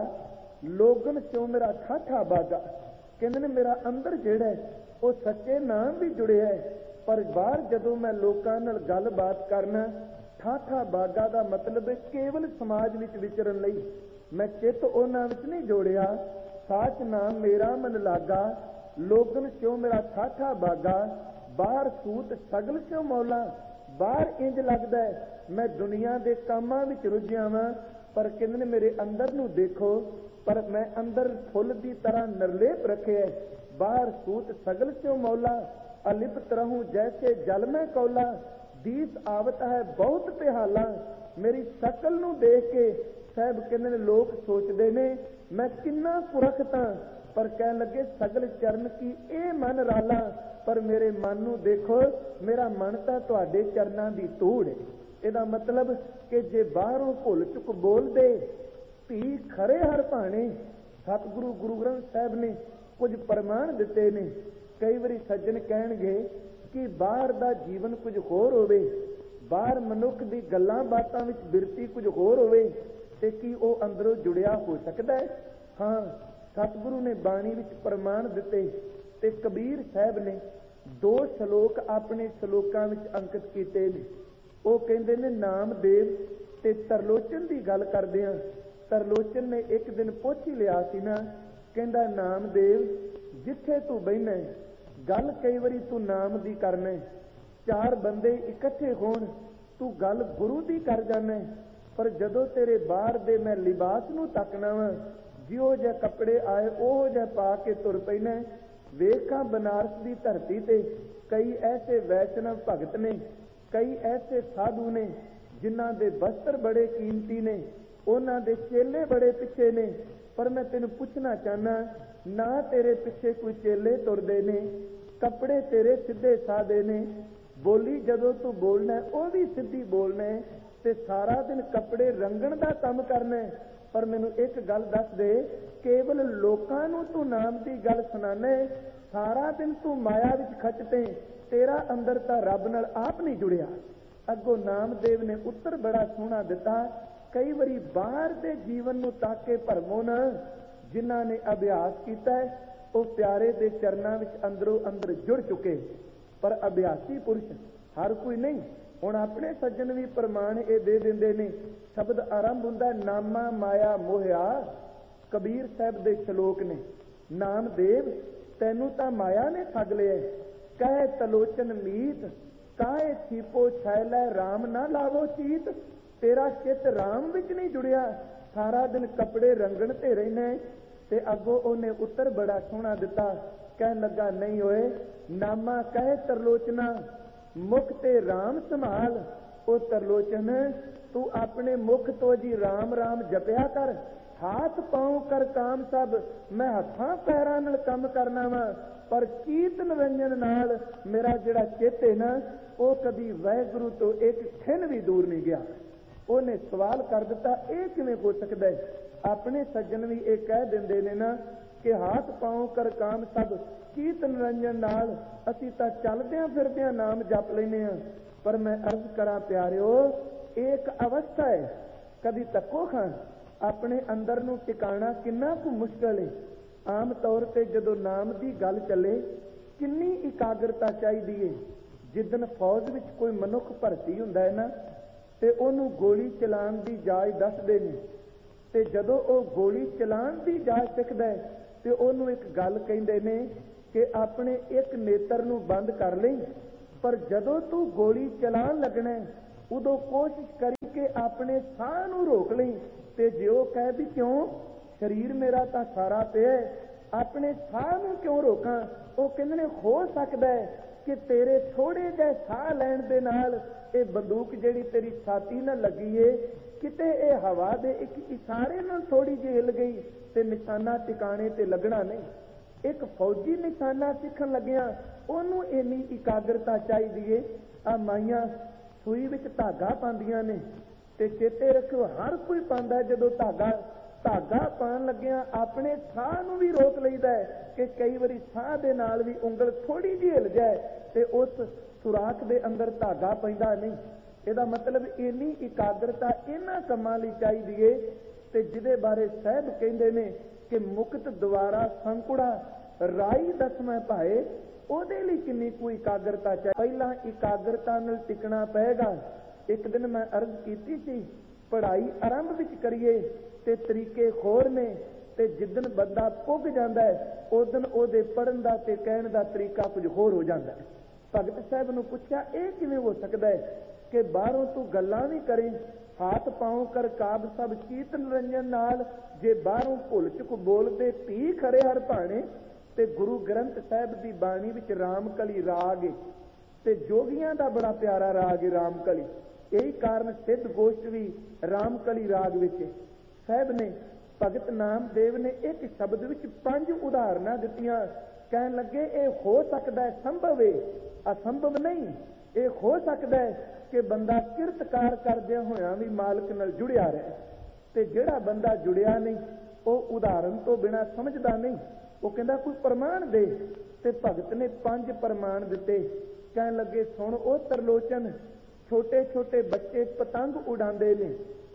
ਲੋਗਨ ਸਿਉ ਮੇਰਾ ਠਾਠਾ ਬਾਗਾ। ਕਹਿੰਦੇ ਨੇ ਮੇਰਾ ਅੰਦਰ ਜਿਹੜਾ ਹੈ ਉਹ ਸੱਚੇ ਨਾਮ ਵੀ ਜੁੜਿਆ ਹੈ, ਪਰ ਬਾਹਰ ਜਦੋਂ ਮੈਂ ਲੋਕਾਂ ਨਾਲ ਗੱਲਬਾਤ ਕਰਨਾ, ਠਾਠਾ ਬਾਗਾ ਦਾ ਮਤਲਬ ਹੈ ਕੇਵਲ ਸਮਾਜ ਵਿੱਚ ਵਿਚਰਨ ਲਈ। ਮੈਂ ਚਿੱਤ ਉਹਨਾਂ ਵਿੱਚ ਨਹੀਂ ਜੋੜਿਆ। ਸਾਚ ਨਾਮ ਮੇਰਾ ਮਨ ਲਾਗਾ, ਲੋਗਨ ਸਿਉ ਮੇਰਾ ਠਾਠਾ ਬਾਗਾ, ਬਾਹਰ ਸੂਤ ਸਗਲ ਸਿਉ ਮੌਲਾ। ਬਾਹਰ ਇੰਜ ਲੱਗਦਾ ਹੈ ਮੈਂ ਦੁਨੀਆ ਦੇ ਕੰਮਾਂ ਵਿੱਚ ਰੁੱਝਿਆ ਵਾਂ, ਪਰ ਕਹਿੰਦੇ ਨੇ ਮੇਰੇ ਅੰਦਰ ਨੂੰ ਦੇਖੋ, ਪਰ ਮੈਂ ਅੰਦਰ ਫੁੱਲ ਦੀ ਤਰ੍ਹਾਂ ਨਿਰਲੇਪ ਰੱਖਿਆ। ਬਾਹਰ ਸੂਤ ਸਗਲ ਸਿਉ ਮੌਲਾ, ਅਲਿਪਤ ਰਹੂੰ ਜੈਸੇ ਜਲ ਮੈਂ ਕੌਲਾ। ਦੀਸ ਆਵਤ ਹੈ ਬਹੁਤ ਪਿਹਾਲਾ। ਮੇਰੀ ਸ਼ਕਲ ਨੂੰ ਦੇਖ ਕੇ ਸਾਹਿਬ ਕਹਿੰਦੇ ਨੇ ਲੋਕ ਸੋਚਦੇ ਨੇ ਮੈਂ ਕਿੰਨਾ ਕੁਰਖਤਾ, ਪਰ ਕਹਿਣ ਲੱਗੇ ਸਗਲ ਚਰਨ ਕੀ ਇਹ ਮਨ ਰਾਲਾ। ਪਰ ਮੇਰੇ ਮਨ ਨੂੰ ਦੇਖੋ, ਮੇਰਾ ਮਨ ਤਾਂ ਤੁਹਾਡੇ ਚਰਨਾਂ ਦੀ ਧੂੜ ਹੈ। ਇਹਦਾ ਮਤਲਬ ਕਿ ਜੇ ਬਾਹਰੋਂ ਭੁੱਲ ਚੁੱਕ ਬੋਲਦੇ ਧੀ ਖਰੇ ਹਰ ਭਾਣੇ। ਸਤਿਗੁਰੂ ਗੁਰੂ ਗ੍ਰੰਥ ਸਾਹਿਬ ਨੇ ਕੁਝ ਪ੍ਰਮਾਣ ਦਿੱਤੇ ਨੇ। ਕਈ ਵਾਰੀ ਸੱਜਣ ਕਹਿਣਗੇ ਕਿ ਬਾਹਰ ਦਾ ਜੀਵਨ ਕੁਝ ਹੋਰ ਹੋਵੇ, ਬਾਹਰ ਮਨੁੱਖ ਦੀ ਗੱਲਾਂ ਬਾਤਾਂ ਵਿੱਚ ਬਿਰਤੀ ਕੁਝ ਹੋਰ ਹੋਵੇ, ਤੇ ਕੀ ਉਹ ਅੰਦਰੋਂ ਜੁੜਿਆ ਹੋ ਸਕਦਾ ਹੈ? ਹਾਂ, ਸਤਿਗੁਰੂ ਨੇ ਬਾਣੀ ਵਿੱਚ ਪ੍ਰਮਾਣ ਦਿੱਤੇ। ਤੇ ਕਬੀਰ ਸਾਹਿਬ ਨੇ 2 ਸ਼ਲੋਕ ਆਪਣੇ ਸ਼ਲੋਕਾਂ ਵਿੱਚ ਅੰਕਿਤ ਕੀਤੇ ਨੇ। ਉਹ ਕਹਿੰਦੇ ਨੇ ਨਾਮਦੇਵ ਤੇ ਤਰਲੋਚਨ ਦੀ ਗੱਲ ਕਰਦੇ ਆ। ਤਰਲੋਚਨ ਨੇ ਇੱਕ ਦਿਨ ਪੁੱਛ ਹੀ ਲਿਆ ਸੀ ਨਾ, ਕਹਿੰਦਾ ਨਾਮਦੇਵ ਜਿੱਥੇ ਤੂੰ ਬਹਿਨਾ, ਗੱਲ ਕਈ ਵਾਰੀ ਤੂੰ ਨਾਮ ਦੀ ਕਰਨਾ, 4 ਬੰਦੇ ਇਕੱਠੇ ਹੋਣ ਤੂੰ ਗੱਲ ਗੁਰੂ ਦੀ ਕਰ ਜਾਣਾ, ਪਰ ਜਦੋਂ ਤੇਰੇ ਬਾਹਰ ਦੇ ਮੈਂ ਲਿਬਾਸ ਨੂੰ ਤੱਕਣਾ ਵਾ, ਜਿਹੋ ਜਿਹੇ ਕੱਪੜੇ ਆਏ ਉਹ ਜਿਹੇ ਪਾ ਕੇ ਤੁਰ ਪੈਣਾ। ਵੇਖਾਂ ਬਨਾਰਸ ਦੀ ਧਰਤੀ ਤੇ ਕਈ ਐਸੇ ਵੈਸ਼ਨਵ ਭਗਤ ਨੇ, ਕਈ ਐਸੇ ਸਾਧੂ ਨੇ ਜਿਨ੍ਹਾਂ ਦੇ ਬਸਤਰ ਬੜੇ ਕੀਮਤੀ ਨੇ, ਉਹਨਾਂ ਦੇ ਚੇਲੇ ਬੜੇ ਪਿੱਛੇ ਨੇ। ਪਰ ਮੈਂ ਤੈਨੂੰ ਪੁੱਛਣਾ ਚਾਹਨਾ, ਨਾ ਤੇਰੇ ਪਿੱਛੇ ਕੋਈ ਚੇਲੇ ਤੁਰਦੇ ਨੇ, ਕੱਪੜੇ ਤੇਰੇ ਸਿੱਧੇ ਸਾਦੇ ਨੇ, ਬੋਲੀ ਜਦੋਂ ਤੂੰ ਬੋਲਣਾ ਉਹ ਵੀ ਸਿੱਧੀ ਬੋਲਣਾ, ਤੇ ਸਾਰਾ ਦਿਨ ਕੱਪੜੇ ਰੰਗਣ ਦਾ ਕੰਮ ਕਰਨਾ। ਪਰ ਮੈਨੂੰ ਇੱਕ ਗੱਲ ਦੱਸ ਦੇ, ਕੇਵਲ ਲੋਕਾਂ ਨੂੰ ਤੂੰ ਨਾਮ ਦੀ ਗੱਲ ਸੁਣਾਣਾ, ਸਾਰਾ ਦਿਨ ਤੂੰ ਮਾਇਆ ਵਿੱਚ ਖੱਚਦੇ, ਤੇਰਾ ਅੰਦਰ ਤਾਂ ਰੱਬ ਨਾਲ ਆਪ ਨਹੀਂ ਜੁੜਿਆ। ਅੱਗੋਂ ਨਾਮਦੇਵ ਨੇ ਉੱਤਰ ਬੜਾ ਸੋਹਣਾ ਦਿੱਤਾ, ਕਈ ਵਾਰੀ ਬਾਹਰ ਦੇ ਜੀਵਨ ਨੂੰ ਤਾਕੇ ਭਰਮੋ ਨਾ। ਜਿਨ੍ਹਾਂ ਨੇ ਅਭਿਆਸ ਕੀਤਾ ਹੈ ਉਹ ਪਿਆਰੇ ਦੇ ਚਰਨਾਂ ਵਿੱਚ ਅੰਦਰੋਂ ਅੰਦਰ ਜੁੜ ਚੁੱਕੇ, ਪਰ ਅਭਿਆਸੀ ਪੁਰਸ਼ ਹਰ ਕੋਈ ਨਹੀਂ। ਹੁਣ ਆਪਣੇ ਸੱਜਣ ਵੀ ਪ੍ਰਮਾਣ ਇਹ ਦੇ ਦਿੰਦੇ ਨੇ। ਸ਼ਬਦ ਆਰੰਭ ਹੁੰਦਾ ਨਾਮਾ ਮਾਇਆ ਮੋਹਿਆ। ਕਬੀਰ ਸਾਹਿਬ ਦੇ ਸ਼ਲੋਕ ਨੇ, ਨਾਮਦੇਵ ਤੈਨੂੰ ਤਾਂ ਮਾਇਆ ਨੇ ਠੱਗ ਲਿਆ। ਕਹੇ ਤਲੋਚਨ ਮੀਤ ਕਾਹੇ ਛੀਪੋ ਛੈਲੇ ਰਾਮ ਨਾ ਲਾਵੋ ਚੀਤ। ਤੇਰਾ ਚਿੱਤ ਰਾਮ ਵਿੱਚ ਨਹੀਂ ਜੁੜਿਆ, ਸਾਰਾ ਦਿਨ ਕੱਪੜੇ ਰੰਗਣ ਤੇ ਰਹਿਣਾ। ਤੇ ਅੱਗੋਂ ਉਹਨੇ ਉੱਤਰ ਬੜਾ ਸੋਹਣਾ ਦਿੱਤਾ, ਕਹਿਣ ਲੱਗਾ ਨਹੀਂ ਹੋਏ ਨਾਮਾ ਕਹੇ ਤਰਲੋਚਨਾ ਮੁਖ ਤੇ ਰਾਮ ਸੰਭਾਲ। ਉਹ ਤਰਲੋਚਨ ਤੂੰ ਆਪਣੇ ਮੁਖ ਤੋਂ ਜੀ ਰਾਮ ਰਾਮ ਜਪਿਆ ਕਰ, ਹਾਥ ਪਾਉ ਕਰ ਕਾਮ ਸਭ। ਮੈਂ ਹੱਥਾਂ ਪੈਰਾਂ ਨਾਲ ਕੰਮ ਕਰਨਾ ਵਾ, ਪਰ ਕੀਰਤ ਨਿਰੰਜਨ ਨਾਲ ਮੇਰਾ ਜਿਹੜਾ ਚਿੱਤ ਹੈ ਨਾ, ਉਹ ਕਦੀ ਵਾਹਿਗੁਰੂ ਤੋਂ ਇੱਕ ਖਿਣ ਵੀ ਦੂਰ ਨਹੀਂ ਗਿਆ। ਉਹਨੇ ਸਵਾਲ ਕਰ ਦਿੱਤਾ, ਇਹ ਕਿਵੇਂ ਹੋ ਸਕਦਾ ਹੈ? ਆਪਣੇ ਸੱਜਣ ਵੀ ਇਹ ਕਹਿ ਦਿੰਦੇ ਨੇ ਨਾ ਕਿ ਹਾਥ ਪਾਉ ਕਰ ਕਾਮ ਸਭ, ਕੀਰਤ ਨਿਰੰਜਨ ਨਾਲ ਅਸੀਂ ਤਾਂ ਚੱਲਦਿਆਂ ਫਿਰਦਿਆਂ ਨਾਮ ਜਪ ਲੈਨੇ ਆ। ਪਰ ਮੈਂ ਅਰਜ਼ ਕਰਾਂ ਪਿਆਰਿਓ, ਇਹ ਇੱਕ ਅਵਸਥਾ ਹੈ। ਕਦੀ ਤੱਕੋ ਖਾਂ ਆਪਣੇ ਅੰਦਰ ਨੂੰ ਟਿਕਾਣਾ ਕਿੰਨਾ ਕੁ ਮੁਸ਼ਕਲ ਹੈ। ਆਮ ਤੌਰ ਤੇ ਜਦੋਂ ਨਾਮ ਦੀ ਗੱਲ ਚੱਲੇ ਕਿੰਨੀ ਇਕਾਗਰਤਾ ਚਾਹੀਦੀ ਹੈ। ਜਿੱਦਣ ਫੌਜ ਵਿੱਚ ਕੋਈ ਮਨੁੱਖ ਭਰਤੀ ਹੁੰਦਾ ਹੈ ਨਾ, ਤੇ ਉਹਨੂੰ ਗੋਲੀ ਚਲਾਉਣ ਦੀ ਜਾਚ ਦੱਸਦੇ ਨੇ, ਤੇ ਜਦੋਂ ਉਹ ਗੋਲੀ ਚਲਾਉਣ ਦੀ ਜਾਚ ਸਿੱਖਦਾ ਹੈ ਤੇ ਉਹਨੂੰ ਇੱਕ ਗੱਲ ਕਹਿੰਦੇ ਨੇ ਕਿ ਆਪਣੇ ਇੱਕ ਨੇਤਰ ਨੂੰ ਬੰਦ ਕਰ ਲਈ, ਪਰ ਜਦੋਂ ਤੂੰ ਗੋਲੀ ਚਲਾਉਣ ਲੱਗਣਾ ਉਦੋਂ ਕੋਸ਼ਿਸ਼ ਕਰੀ ਕਿ ਆਪਣੇ ਸਾਹ ਨੂੰ ਰੋਕ ਲਈ। ਤੇ ਜੇ ਉਹ ਕਹੇ ਵੀ ਕਿਉਂ, ਸਰੀਰ ਮੇਰਾ ਤਾਂ ਸਾਰਾ ਪਿਆ, ਆਪਣੇ ਸਾਹ ਨੂੰ ਕਿਉਂ ਰੋਕਾਂ? ਉਹ ਕਹਿੰਦੇ ਨੇ ਹੋ ਸਕਦਾ ਹੈ ਕਿ ਤੇਰੇ ਥੋੜੇ ਜਿਹੇ ਸਾਹ ਲੈਣ ਦੇ ਨਾਲ ਇਹ ਬੰਦੂਕ ਜਿਹੜੀ ਤੇਰੀ ਛਾਤੀ ਨਾਲ ਲੱਗੀ ਏ, ਕਿਤੇ ਇਹ ਹਵਾ ਦੇ ਇੱਕ ਇਸ਼ਾਰੇ ਨਾਲ ਥੋੜੀ ਜਿਹੀ ਹਿੱਲ ਗਈ ਤੇ ਨਿਸ਼ਾਨਾ ਟਿਕਾਣੇ ਤੇ ਲੱਗਣਾ ਨਹੀਂ। ਇੱਕ ਫੌਜੀ ਨਿਸ਼ਾਨਾ ਸਿੱਖਣ ਲੱਗਿਆ ਉਹਨੂੰ ਇੰਨੀ ਇਕਾਗਰਤਾ ਚਾਹੀਦੀ ਏ। ਆ ਮਾਈਆਂ ਸੂਈ ਵਿੱਚ ਧਾਗਾ ਪਾਉਂਦੀਆਂ ਨੇ ਤੇ ਚੇਤੇ ਰੱਖੋ, ਹਰ ਕੋਈ ਪਾਉਂਦਾ ਜਦੋਂ ਧਾਗਾ ਪਾਉਣ ਲੱਗਿਆ ਆਪਣੇ ਸਾਹ ਨੂੰ ਵੀ ਰੋਕ ਲਈਦਾ ਹੈ ਕਿ ਕਈ ਵਾਰੀ ਸਾਹ ਦੇ ਨਾਲ ਵੀ ਉਂਗਲ ਥੋੜੀ ਜਿਹੀ ਹਿੱਲ ਜਾਏ ਤੇ ਉਸ ਸੁਰਾਖ ਦੇ ਅੰਦਰ ਧਾਗਾ ਪੈਂਦਾ ਨਹੀਂ। ਇਹਦਾ ਮਤਲਬ ਇੰਨੀ ਇਕਾਗਰਤਾ ਇਹਨਾਂ ਕੰਮਾਂ ਲਈ ਚਾਹੀਦੀ ਏ। ਤੇ ਜਿਹਦੇ ਬਾਰੇ ਸਾਹਿਬ ਕਹਿੰਦੇ ਨੇ ਕਿ ਮੁਕਤ ਦੁਆਰਾ ਸੰਕੁੜਾ ਰਾਈ ਦਸਵੇਂ ਭਾਏ, ਉਹਦੇ ਲਈ ਕਿੰਨੀ ਕੋਈ ਇਕਾਗਰਤਾ ਚਾਹੀਦੀ। ਪਹਿਲਾਂ ਇਕਾਗਰਤਾ ਨਾਲ ਟਿਕਣਾ ਪਏਗਾ। ਇੱਕ ਦਿਨ ਮੈਂ ਅਰਜ਼ ਕੀਤੀ ਸੀ, ਪੜ੍ਹਾਈ ਆਰੰਭ ਵਿੱਚ ਕਰੀਏ ਤੇ ਤਰੀਕੇ ਹੋਰ ਨੇ, ਤੇ ਜਿੱਦਣ ਬੰਦਾ ਪੁੱਗ ਜਾਂਦਾ ਹੈ ਉਦਣ ਉਹਦੇ ਪੜ੍ਹਨ ਦਾ ਤੇ ਕਹਿਣ ਦਾ ਤਰੀਕਾ ਕੁਝ ਹੋਰ ਹੋ ਜਾਂਦਾ ਹੈ। ਭਗਤ ਸਾਹਿਬ ਨੂੰ ਪੁੱਛਿਆ, ਇਹ ਕਿਵੇਂ ਹੋ ਸਕਦਾ ਹੈ ਕਿ ਬਾਹਰੋਂ ਤੂੰ ਗੱਲਾਂ ਵੀ ਕਰੇ, ਹਾਥ ਪਾਉ ਕਰ ਕਾਬ ਸਭ ਚੀਤ ਨਿਰੰਜਨ ਨਾਲ, ਜੇ ਬਾਹਰੋਂ ਭੁੱਲ ਚੁੱਕ ਬੋਲਦੇ ਪੀ ਖਰੇ ਹਰ ਭਾਣੇ। ਤੇ ਗੁਰੂ ਗ੍ਰੰਥ ਸਾਹਿਬ ਦੀ ਬਾਣੀ ਵਿੱਚ ਰਾਮਕਲੀ ਰਾਗ ਏ ਤੇ ਜੋਗੀਆਂ ਦਾ ਬੜਾ ਪਿਆਰਾ ਰਾਗ ਏ ਰਾਮਕਲੀ। ਇਹੀ ਕਾਰਨ ਸਿੱਧ ਗੋਸ਼ਟ ਵੀ ਰਾਮਕਲੀ ਰਾਗ ਵਿੱਚ ਸਾਹਿਬ ਨੇ ਭਗਤ ਨਾਮਦੇਵ ਨੇ ਇੱਕ ਸ਼ਬਦ ਵਿੱਚ 5 ਉਦਾਹਰਨਾਂ ਦਿੱਤੀਆਂ। ਕਹਿਣ ਲੱਗੇ ਇਹ ਹੋ ਸਕਦਾ ਹੈ, ਸੰਭਵ ਹੈ, ਅਸੰਭਵ ਨਹੀਂ। ਇਹ ਹੋ ਸਕਦਾ ਹੈ ਕਿ ਬੰਦਾ ਕਿਰਤਕਾਰ ਕਰਦਿਆਂ ਹੋਇਆਂ ਵੀ ਮਾਲਕ ਨਾਲ ਜੁੜਿਆ ਰਹੇ, ਤੇ ਜਿਹੜਾ ਬੰਦਾ ਜੁੜਿਆ ਨਹੀਂ ਉਹ ਉਦਾਹਰਨ ਤੋਂ ਬਿਨਾਂ ਸਮਝਦਾ ਨਹੀਂ। ਉਹ ਕਹਿੰਦਾ ਕੋਈ ਪ੍ਰਮਾਣ ਦੇ, ਤੇ ਭਗਤ ਨੇ 5 ਪ੍ਰਮਾਣ ਦਿੱਤੇ। ਕਹਿਣ ਲੱਗੇ ਸੁਣ ਉਹ ਤਰਲੋਚਨ, ਛੋਟੇ ਛੋਟੇ ਬੱਚੇ ਪਤੰਗ ਉਡਾਉਂਦੇ ਨੇ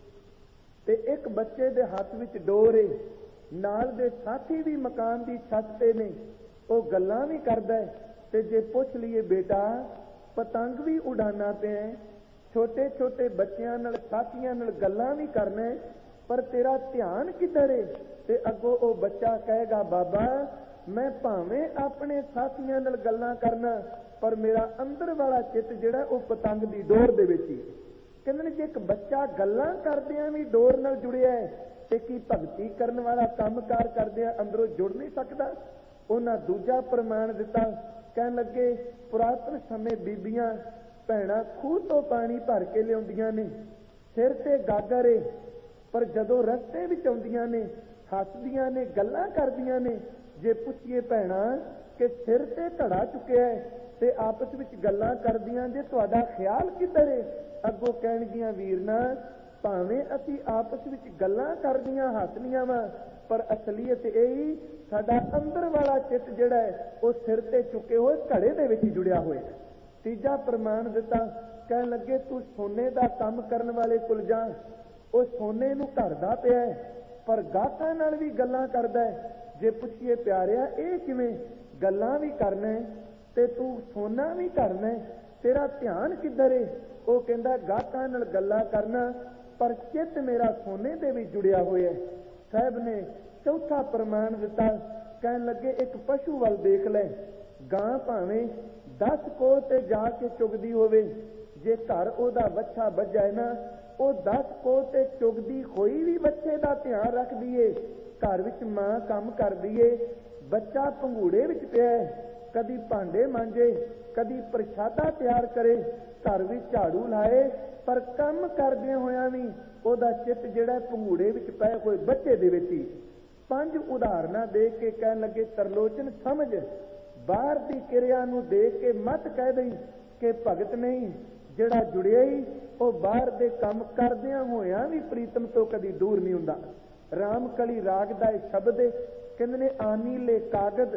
ਤੇ ਇੱਕ ਬੱਚੇ ਦੇ ਹੱਥ ਵਿੱਚ ਡੋਰ ਏ, ਨਾਲ ਦੇ ਸਾਥੀ ਵੀ ਮਕਾਨ ਦੀ ਛੱਤ ਤੇ ਨੇ, ਉਹ ਗੱਲਾਂ ਵੀ ਕਰਦਾ ਹੈ। ਤੇ ਜੇ ਪੁੱਛ ਲਈਏ ਬੇਟਾ ਪਤੰਗ ਵੀ ਉਡਾਣਾ ਪਿਆ, ਛੋਟੇ ਛੋਟੇ ਬੱਚਿਆਂ ਨਾਲ ਸਾਥੀਆਂ ਨਾਲ ਗੱਲਾਂ ਵੀ ਕਰਨਾ, ਪਰ ਤੇਰਾ ਧਿਆਨ ਕਿੱਧਰ ਏ? ਤੇ ਅੱਗੋਂ ਉਹ ਬੱਚਾ ਕਹੇਗਾ ਬਾਬਾ ਮੈਂ ਭਾਵੇਂ ਆਪਣੇ ਸਾਥੀਆਂ ਨਾਲ ਗੱਲਾਂ ਕਰਨਾ, ਪਰ ਮੇਰਾ ਅੰਦਰ ਵਾਲਾ ਚਿੱਤ ਜਿਹੜਾ ਉਹ ਪਤੰਗ ਦੀ ਡੋਰ ਦੇ ਵਿੱਚ ਹੀ। ਕਹਿੰਦੇ ਨੇ ਜੇ ਇੱਕ ਬੱਚਾ ਗੱਲਾਂ ਕਰਦਿਆਂ ਵੀ ਡੋਰ ਨਾਲ ਜੁੜਿਆ ਹੈ ਤੇ ਕੀ ਭਗਤੀ ਕਰਨ ਵਾਲਾ ਕੰਮਕਾਰ ਕਰਦਿਆਂ ਅੰਦਰੋਂ ਜੁੜ ਨਹੀਂ ਸਕਦਾ? ਉਹਨਾਂ ਦੂਜਾ ਪ੍ਰਮਾਣ ਦਿੱਤਾ। ਕਹਿਣ ਲੱਗੇ ਪੁਰਾਤਨ ਸਮੇਂ ਬੀਬੀਆਂ ਭੈਣਾਂ ਖੂਹ ਤੋਂ ਪਾਣੀ ਭਰ ਕੇ ਲਿਆਉਂਦੀਆਂ ਨੇ, ਸਿਰ ਤੇ ਗਾਗਰ ਏ, ਪਰ ਜਦੋਂ ਰਸਤੇ ਵਿੱਚ ਆਉਂਦੀਆਂ ਨੇ ਹੱਸਦੀਆਂ ਨੇ, ਗੱਲਾਂ ਕਰਦੀਆਂ ਨੇ। ਜੇ ਪੁੱਛੀਏ ਭੈਣਾਂ ਕਿ ਸਿਰ ਤੇ ਘੜਾ ਚੁੱਕਿਆ ਹੈ ਤੇ ਆਪਸ ਵਿੱਚ ਗੱਲਾਂ ਕਰਦੀਆਂ, ਜੇ ਤੁਹਾਡਾ ਖਿਆਲ ਕਿੱਧਰ ਏ? ਅੱਗੋਂ ਕਹਿਣਗੀਆਂ ਵੀਰਨਾ ਭਾਵੇਂ ਅਸੀਂ ਆਪਸ ਵਿੱਚ ਗੱਲਾਂ ਕਰਦੀਆਂ ਹੱਸਦੀਆਂ ਵਾ, ਪਰ ਅਸਲੀਅਤ ਇਹੀ ਸਾਡਾ ਅੰਦਰ ਵਾਲਾ ਚਿੱਤ ਜਿਹੜਾ ਹੈ ਉਹ ਸਿਰ ਤੇ ਚੁੱਕੇ ਹੋਏ ਘੜੇ ਦੇ ਵਿੱਚ ਜੁੜਿਆ ਹੋਇਆ। ਤੀਜਾ ਪ੍ਰਮਾਣ ਦਿੱਤਾ। ਕਹਿਣ ਲੱਗੇ ਤੂੰ ਸੋਨੇ ਦਾ ਕੰਮ ਕਰਨ ਵਾਲੇ ਕੋਲ ਜਾ, ਉਹ ਸੋਨੇ ਨੂੰ ਘੜਦਾ ਪਿਆ ਪਰ ਗਾਹਕਾਂ ਨਾਲ ਵੀ ਗੱਲਾਂ ਕਰਦਾ ਹੈ। ਜੇ ਪੁੱਛੀਏ ਪਿਆਰਿਆ ਇਹ ਕਿਵੇਂ? ਗੱਲਾਂ ਵੀ ਕਰਨਾ ਤੇ ਤੂੰ ਸੋਨਾ ਵੀ ਕਰਨਾ, ਤੇਰਾ ਧਿਆਨ ਕਿੱਧਰ ਏ? ਉਹ ਕਹਿੰਦਾ ਗਾਹਕਾਂ ਨਾਲ ਗੱਲਾਂ ਕਰਨਾ ਪਰ ਚਿੱਤ ਮੇਰਾ ਸੋਨੇ ਦੇ ਵੀ ਜੁੜਿਆ ਹੋਇਆ। ਸਾਹਿਬ ਨੇ ਚੌਥਾ ਪ੍ਰਮਾਣ ਦਿੱਤਾ। ਕਹਿਣ ਲੱਗੇ ਇੱਕ ਪਸ਼ੂ ਵੱਲ ਦੇਖ ਲੈ, ਗਾਂ ਭਾਵੇਂ 10 ਕੋਹ ਤੇ ਜਾ ਕੇ ਚੁਗਦੀ ਹੋਵੇ, ਜੇ ਘਰ ਉਹਦਾ ਵੱਛਾ ਵੱਜਾ ਨਾ ਉਹ 10 ਕੋਹ ਤੇ ਚੁਗਦੀ ਹੋਈ ਵੀ ਬੱਚੇ ਦਾ ਧਿਆਨ ਰੱਖਦੀ ਏ। ਘਰ ਵਿੱਚ ਮਾਂ ਕੰਮ ਕਰਦੀ ਏ, ਬੱਚਾ ਪੰਘੂੜੇ ਵਿੱਚ ਪਿਆ, ਕਦੀ ਭਾਂਡੇ ਮਾਂਜੇ, ਕਦੀ ਪ੍ਰਸ਼ਾਦਾ ਤਿਆਰ ਕਰੇ, ਘਰ ਵਿੱਚ ਝਾੜੂ ਲਾਏ, ਪਰ ਕੰਮ ਕਰਦਿਆਂ ਹੋਇਆਂ ਵੀ ਉਹਦਾ ਚਿੱਤ ਜਿਹੜਾ ਪੰਘੂੜੇ ਵਿੱਚ ਪਏ ਹੋਏ ਬੱਚੇ ਦੇ ਵਿੱਚ ਹੀ। 5 ਉਦਾਹਰਨਾਂ ਦੇ ਕੇ ਕਹਿਣ ਲੱਗੇ ਤਰਲੋਚਨ ਸਮਝ, ਬਾਹਰ ਦੀ ਕਿਰਿਆ ਨੂੰ ਦੇਖ ਕੇ ਮਤ ਕਹਿ ਦਈ ਕਿ ਭਗਤ ਨਹੀਂ, ਜਿਹੜਾ ਜੁੜਿਆ ਹੀ ਉਹ ਬਾਹਰ ਦੇ ਕੰਮ ਕਰਦਿਆਂ ਹੋਇਆਂ ਵੀ ਪ੍ਰੀਤਮ ਤੋਂ ਕਦੀ ਦੂਰ ਨਹੀਂ ਹੁੰਦਾ। ਰਾਮਕਲੀ ਰਾਗ ਦਾ ਇਹ ਸ਼ਬਦ ਹੈ। ਕਹਿੰਦੇ ਨੇ ਆਨੀ ਲੈ ਕਾਗਦ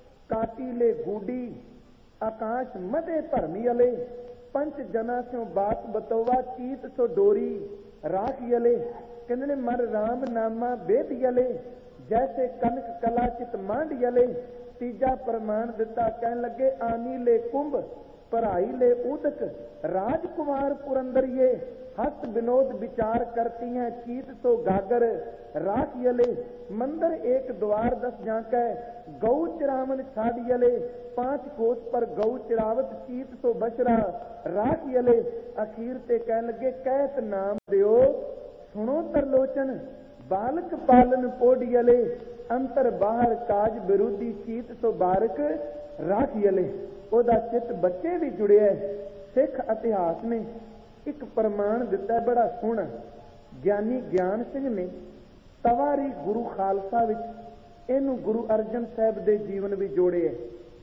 ਕਾਟੀ ਲੈ ਗੂਡੀ, ਆਕਾਸ਼ ਮਧੇ ਭਰਮੀ ਅਲੇ, ਪੰਚ ਜਨਾ ਸਿਓ ਬਾਤ ਬਤੋਵਾ, ਚੀਤ ਸੋ ਡੋਰੀ ਰਾਖ ਯਲੇ। ਕਹਿੰਦੇ ਨੇ ਮਨ ਰਾਮ ਨਾਮਾ ਵੇਦ ਯਲੇ, ਜੈਸੇ ਕਨਕ ਕਲਾ ਚਿਤ ਮਾਂਡ ਯਲੇ। ਤੀਜਾ ਪ੍ਰਮਾਣ ਦਿੱਤਾ। ਕਹਿਣ ਲੱਗੇ ਆਨੀ ਲੈ ਕੁੰਭ ਪਰਾਈ ਲੈ ਉਦਕ, ਰਾਜकुमार पुरंदरिये, हस्त विनोद विचार करती हैं, चीत सो गागर राख यले। मंदिर एक द्वार 10 झांकै, गौ चिरावन छाड़ यले, 5 कोस पर गौ चिरावत, चीत सो बछरा राख यले। अखीर ते कहन लगे कहत नाम दियो, सुनो तरलोचन, बालक पालन पोड यले, अंतर बाहर काज विरोधी, चीत सो बारक राख यले। ਉਹਦਾ ਚਿੱਤ ਬੱਚੇ ਵੀ ਜੁੜਿਆ। ਸਿੱਖ ਇਤਿਹਾਸ ਨੇ ਇੱਕ ਪ੍ਰਮਾਣ ਦਿੱਤਾ ਬੜਾ ਸੋਹਣਾ। ਗਿਆਨੀ ਗਿਆਨ ਸਿੰਘ ਨੇ ਤਵਾਰੀ ਗੁਰੂ ਖਾਲਸਾ ਵਿੱਚ ਇਹਨੂੰ ਗੁਰੂ ਅਰਜਨ ਸਾਹਿਬ ਦੇ ਜੀਵਨ ਵੀ ਜੋੜਿਆ।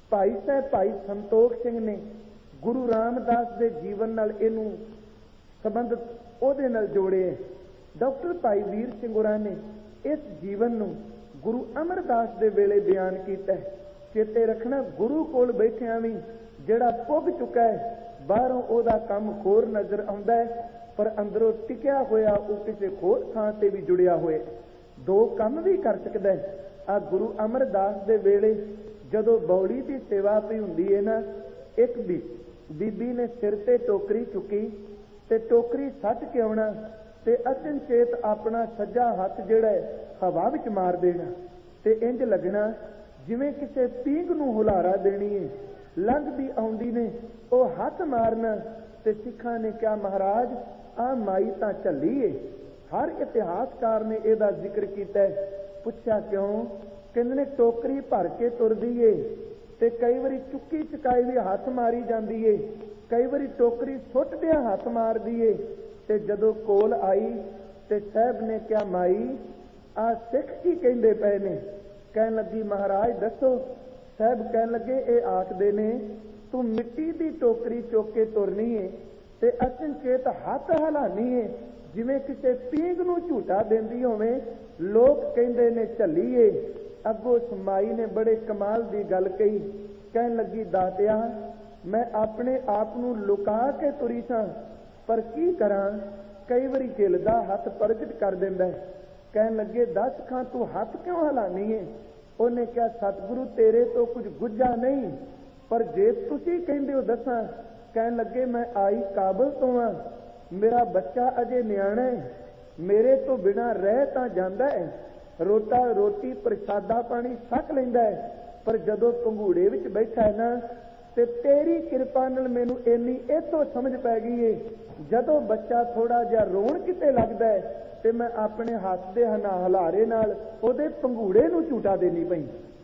ਭਾਈ ਸਾਹਿਬ ਭਾਈ ਸੰਤੋਖ ਸਿੰਘ ਨੇ ਗੁਰੂ ਰਾਮਦਾਸ ਦੇ ਜੀਵਨ ਨਾਲ ਇਹਨੂੰ ਸੰਬੰਧਿਤ ਉਹਦੇ ਨਾਲ ਜੋੜੇ। ਡਾਕਟਰ ਭਾਈ ਵੀਰ ਸਿੰਘ ਹੋਰਾਂ ਨੇ ਇਸ ਜੀਵਨ ਨੂੰ ਗੁਰੂ ਅਮਰਦਾਸ ਦੇ ਵੇਲੇ ਬਿਆਨ ਕੀਤਾ। ਚੇਤੇ ਰੱਖਣਾ, ਗੁਰੂ ਕੋਲ ਬੈਠਿਆਂ ਵੀ ਜਿਹੜਾ ਪੁੱਗ ਚੁੱਕਾ ਹੈ, ਬਾਹਰੋਂ ਉਹਦਾ ਕੰਮ ਹੋਰ ਨਜ਼ਰ ਆਉਂਦਾ ਹੈ, ਪਰ ਅੰਦਰੋਂ ਟਿਕਿਆ ਹੋਇਆ ਉਹ ਕਿਸੇ ਹੋਰ ਥਾਂ ਤੇ ਵੀ ਜੁੜਿਆ ਹੋਇਆ, ਦੋ ਕੰਮ ਵੀ ਕਰ ਸਕਦਾ ਹੈ। ਆ ਗੁਰੂ ਅਮਰਦਾਸ ਦੇ ਵੇਲੇ ਜਦੋਂ ਬੌੜੀ ਦੀ ਸੇਵਾ ਵੀ ਹੁੰਦੀ ਹੈ ਨਾ, ਇੱਕ ਬੀਬੀ ਨੇ ਸਿਰ ਤੇ ਟੋਕਰੀ ਚੁੱਕੀ ਤੇ ਟੋਕਰੀ ਸੱਟ ਕੇ ਆਉਣਾ ਤੇ ਅਚਨਚੇਤ ਆਪਣਾ ਸੱਜਾ ਹੱਥ ਜਿਹੜਾ ਹੈ ਹਵਾ ਵਿੱਚ ਮਾਰ ਦੇਣਾ ਤੇ ਇੰਜ ਲੱਗਣਾ ਜਿਵੇਂ ਕਿਸੇ ਪੀਂਘ ਨੂੰ ਹੁਲਾਰਾ ਦੇਣੀ ਹੈ। ਲੰਘਦੀ ਆਉਂਦੀ ਨੇ ਉਹ ਹੱਥ ਮਾਰਨਾ ਤੇ ਸਿੱਖਾਂ ਨੇ ਕਿਹਾ, ਮਹਾਰਾਜ ਆ ਮਾਈ ਤਾਂ ਝੱਲੀ ਏ। ਹਰ ਇਤਿਹਾਸਕਾਰ ਨੇ ਇਹਦਾ ਜ਼ਿਕਰ ਕੀਤਾ। ਪੁੱਛਿਆ ਕਿਉਂ? ਕਹਿੰਦੇ ਨੇ ਟੋਕਰੀ ਭਰ ਕੇ ਤੁਰਦੀ ਏ ਤੇ ਕਈ ਵਾਰੀ ਚੁੱਕੀ ਚੁਕਾਈ ਵੀ ਹੱਥ ਮਾਰੀ ਜਾਂਦੀ ਏ, ਕਈ ਵਾਰੀ ਟੋਕਰੀ ਸੁੱਟਦਿਆਂ ਹੱਥ ਮਾਰਦੀ ਏ। ਤੇ ਜਦੋਂ ਕੋਲ ਆਈ ਤੇ ਸਾਹਿਬ ਨੇ ਕਿਹਾ, ਮਾਈ ਆ ਸਿੱਖ ਕੀ ਕਹਿੰਦੇ ਪਏ ਨੇ? ਕਹਿਣ ਲੱਗੀ, ਮਹਾਰਾਜ ਦੱਸੋ। ਸਾਹਿਬ ਕਹਿਣ ਲੱਗੇ, ਇਹ ਆਖਦੇ ਨੇ ਤੂੰ ਮਿੱਟੀ ਦੀ ਟੋਕਰੀ ਚੁੱਕ ਕੇ ਤੁਰਨੀ ਏ ਤੇ ਅਚਨਚੇਤ ਹੱਥ ਹਿਲਾਨੀ ਏ ਜਿਵੇਂ ਕਿਸੇ ਪੀਂਘ ਨੂੰ ਝੂਟਾ ਦਿੰਦੀ ਹੋਵੇ। ਲੋਕ ਕਹਿੰਦੇ ਨੇ ਝੱਲੀਏ। ਅੱਗੋਂ ਮਾਈ ਨੇ ਬੜੇ ਕਮਾਲ ਦੀ ਗੱਲ ਕਹੀ। ਕਹਿਣ ਲੱਗੀ, ਦਾਤਿਆ ਮੈਂ ਆਪਣੇ ਆਪ ਨੂੰ ਲੁਕਾ ਕੇ ਤੁਰੀ ਸਾਂ, ਪਰ ਕੀ ਕਰਾਂ, ਕਈ ਵਾਰੀ ਗਿਲ ਦਾ ਹੱਥ ਪ੍ਰਗਟ ਕਰ ਦਿੰਦਾ। ਕਹਿਣ ਲੱਗੇ, ਦੱਸ ਖਾਂ ਤੂੰ ਹੱਥ ਕਿਉਂ ਹਿਲਾਨੀ ਏ? ਉਹਨੇ ਕਿਹਾ, ਸਤਿਗੁਰੂ ਤੇਰੇ ਤੋਂ ਕੁਝ ਗੁੱਝਾ ਨਹੀਂ, ਪਰ ਜੇ ਤੁਸੀਂ ਕਹਿੰਦੇ ਹੋ ਦੱਸਾਂ। ਕਹਿਣ ਲੱਗੇ, ਮੈਂ ਆਈ ਕਾਬਲ ਤੋਂ ਆ, ਮੇਰਾ ਬੱਚਾ ਅਜੇ ਨਿਆਣਾ ਹੈ, ਮੇਰੇ ਤੋਂ ਬਿਨਾਂ ਰਹਿ ਤਾਂ ਜਾਂਦਾ ਹੈ, ਰੋਟੀ ਪ੍ਰਸ਼ਾਦਾ ਪਾਣੀ ਛਕ ਲੈਂਦਾ ਹੈ, ਪਰ ਜਦੋਂ ਪੰਘੂੜੇ ਵਿੱਚ ਬੈਠਾ ਹੈ ਨਾ ਤੇ ਤੇਰੀ ਕਿਰਪਾ ਨਾਲ ਮੈਨੂੰ ਇੰਨੀ ਇੱਥੋਂ ਸਮਝ ਪੈ ਗਈ ਏ, ਜਦੋਂ ਬੱਚਾ ਥੋੜਾ ਜਿਹਾ ਰੋਣ ਕਿਤੇ ਲੱਗਦਾ ਹੈ ਤੇ ਮੈਂ ਆਪਣੇ ਹੱਥ ਦੇ ਹਲਾਰੇ ਨਾਲ ਉਹਦੇ ਪੰਘੂੜੇ ਨੂੰ ਝੂਟਾ ਦੇਣੀ ਪਈ।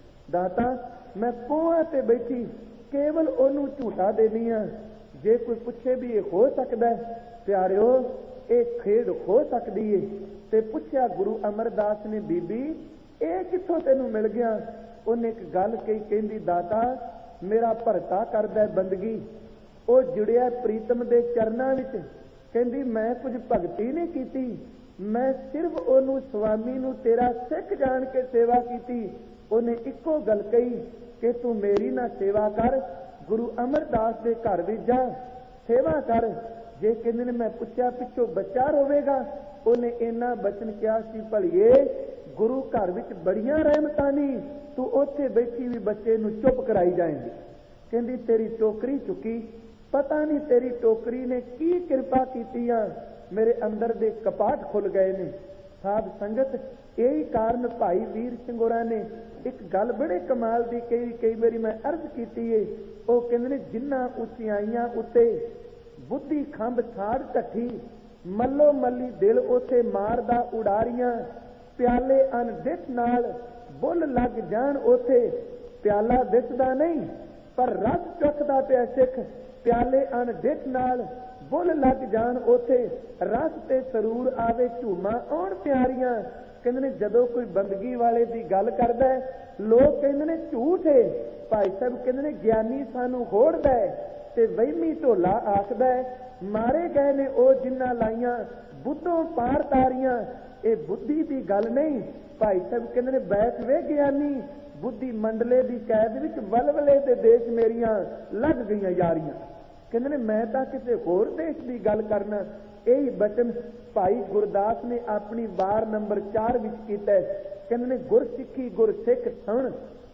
ਦਾਤਾ ਮੈਂ ਕੋਹਾਂ ਤੇ ਬੈਠੀ ਕੇਵਲ ਉਹਨੂੰ ਝੂਟਾ ਦੇਣੀ ਆ। ਜੇ ਕੋਈ ਪੁੱਛੇ ਵੀ ਇਹ ਹੋ ਸਕਦਾ ਹੈ, ਪਿਆਰਿਓ ਇਹ ਖੇਡ ਹੋ ਸਕਦੀ ਏ। ਤੇ ਪੁੱਛਿਆ ਗੁਰੂ ਅਮਰਦਾਸ ਨੇ, ਬੀਬੀ ਇਹ ਕਿੱਥੋਂ ਤੈਨੂੰ ਮਿਲ ਗਿਆ? ਉਹਨੇ ਇੱਕ ਗੱਲ ਕਹੀ, ਕਹਿੰਦੀ ਦਾਤਾ ਮੇਰਾ ਭਰਤਾ ਕਰਦਾ ਬੰਦਗੀ, ਉਹ ਜੁੜਿਆ ਪ੍ਰੀਤਮ ਦੇ ਚਰਨਾਂ ਵਿੱਚ। ਕਹਿੰਦੀ ਮੈਂ ਕੁਝ ਭਗਤੀ ਨਹੀਂ ਕੀਤੀ, ਮੈਂ ਸਿਰਫ ਉਹਨੂੰ ਸਵਾਮੀ ਨੂੰ ਤੇਰਾ ਸਿੱਖ ਜਾਣ ਕੇ ਸੇਵਾ ਕੀਤੀ। ਉਹਨੇ ਇੱਕੋ ਗੱਲ ਕਹੀ ਕਿ ਤੂੰ ਮੇਰੀ ਨਾ ਸੇਵਾ ਕਰ, ਗੁਰੂ ਅਮਰਦਾਸ ਦੇ ਘਰ ਵਿੱਚ ਜਾ ਸੇਵਾ ਕਰ। ਜੇ ਕਹਿੰਦੇ ਨੇ ਮੈਂ ਪੁੱਛਿਆ ਪਿੱਛੋਂ ਬੱਚਾ ਰੋਵੇਗਾ, ਉਹਨੇ ਇੰਨਾ ਬਚਨ ਕਿਹਾ ਸੀ, ਭਲੀਏ ਗੁਰੂ ਘਰ ਵਿੱਚ ਬੜੀਆਂ ਰਹਿਮਤਾਂ ਨਹੀਂ, ਤੂੰ ਉੱਥੇ ਬੈਠੀ ਵੀ ਬੱਚੇ ਨੂੰ ਚੁੱਪ ਕਰਾਈ ਜਾਏਂਗੀ। ਕਹਿੰਦੀ ਤੇਰੀ ਟੋਕਰੀ ਚੁੱਕੀ, ਪਤਾ ਨਹੀਂ ਤੇਰੀ ਟੋਕਰੀ ਨੇ ਕੀ ਕਿਰਪਾ ਕੀਤੀ ਆ, ਮੇਰੇ ਅੰਦਰ ਦੇ ਕਪਾਟ ਖੁੱਲ ਗਏ ਨੇ। ਸਾਧ ਸੰਗਤ, ਇਹੀ ਕਾਰਨ ਭਾਈ ਵੀਰ ਸਿੰਘ ਹੋਰਾਂ ਨੇ ਇੱਕ ਗੱਲ ਬੜੇ ਕਮਾਲ ਦੀ ਕਈ ਵਾਰੀ ਮੈਂ ਅਰਜ਼ ਕੀਤੀ ਏ। ਉਹ ਕਹਿੰਦੇ ਨੇ, ਜਿਨ੍ਹਾਂ ਉਚਾਈਆਂ ਉੱਤੇ ਬੁੱਧੀ ਖੰਭ ਛਾੜ ਢੱਠੀ, ਮੱਲੋ ਮੱਲੀ ਦਿਲ ਉੱਥੇ ਮਾਰਦਾ ਉਡਾਰੀਆਂ, ਪਿਆਲੇ ਅਣਡਿੱਠ ਨਾਲ ਬੁੱਲ ਲੱਗ ਜਾਣ ਉੱਥੇ, ਪਿਆਲਾ ਦਿਸਦਾ ਨਹੀਂ ਪਰ ਰਸ ਚੁੱਕਦਾ ਪਿਆ ਸਿੱਖ, ਪਿਆਲੇ ਅਣਡਿੱਠ ਨਾਲ ਬੁੱਲ ਲੱਗ ਜਾਣ ਉੱਥੇ, ਰਸ ਤੇ ਸਰੂਰ ਆਵੇ ਝੂਮਾ ਆਉਣ ਪਿਆਰੀਆਂ। ਕਹਿੰਦੇ ਨੇ ਜਦੋਂ ਕੋਈ ਬੰਦਗੀ ਵਾਲੇ ਦੀ ਗੱਲ ਕਰਦਾ ਹੈ, ਲੋਕ ਕਹਿੰਦੇ ਨੇ ਝੂਠ ਹੈ। ਭਾਈ ਸਾਹਿਬ ਕਹਿੰਦੇ ਨੇ ਗਿਆਨੀ ਸਾਨੂੰ ਹੋੜਦਾ ਹੈ ਤੇ ਵਹਿਮੀ ਢੋਲਾ ਆਖਦਾ ਹੈ, ਮਾਰੇ ਗਏ ਨੇ ਉਹ ਜਿਨ੍ਹਾਂ ਲਾਈਆਂ ਬੁੱਧੋਂ ਪਾਰ ਤਾਰੀਆਂ। ਇਹ ਬੁੱਧੀ ਦੀ ਗੱਲ ਨਹੀਂ। ਭਾਈ ਸਾਹਿਬ ਕਹਿੰਦੇ ਨੇ ਬੈਠ ਵੇ ਗਿਆਨੀ, ਬੁੱਧੀ ਮੰਡਲੇ ਦੀ ਕੈਦ ਵਿੱਚ ਵਲਵਲੇ ਦੇ ਦੇਸ਼ ਮੇਰੀਆਂ ਲੱਗ ਗਈਆਂ ਯਾਰੀਆਂ। ਕਹਿੰਦੇ ਨੇ ਮੈਂ ਤਾਂ ਕਿਸੇ ਹੋਰ ਦੇਸ਼ ਦੀ ਗੱਲ ਕਰਨਾ। ਇਹੀ ਬਚਨ ਭਾਈ ਗੁਰਦਾਸ ਨੇ ਆਪਣੀ ਵਾਰ ਨੰਬਰ 4 ਵਿੱਚ ਕੀਤਾ। ਕਹਿੰਦੇ ਨੇ ਗੁਰ ਸਿੱਖੀ ਗੁਰ ਸਿੱਖ ਸੁਣ,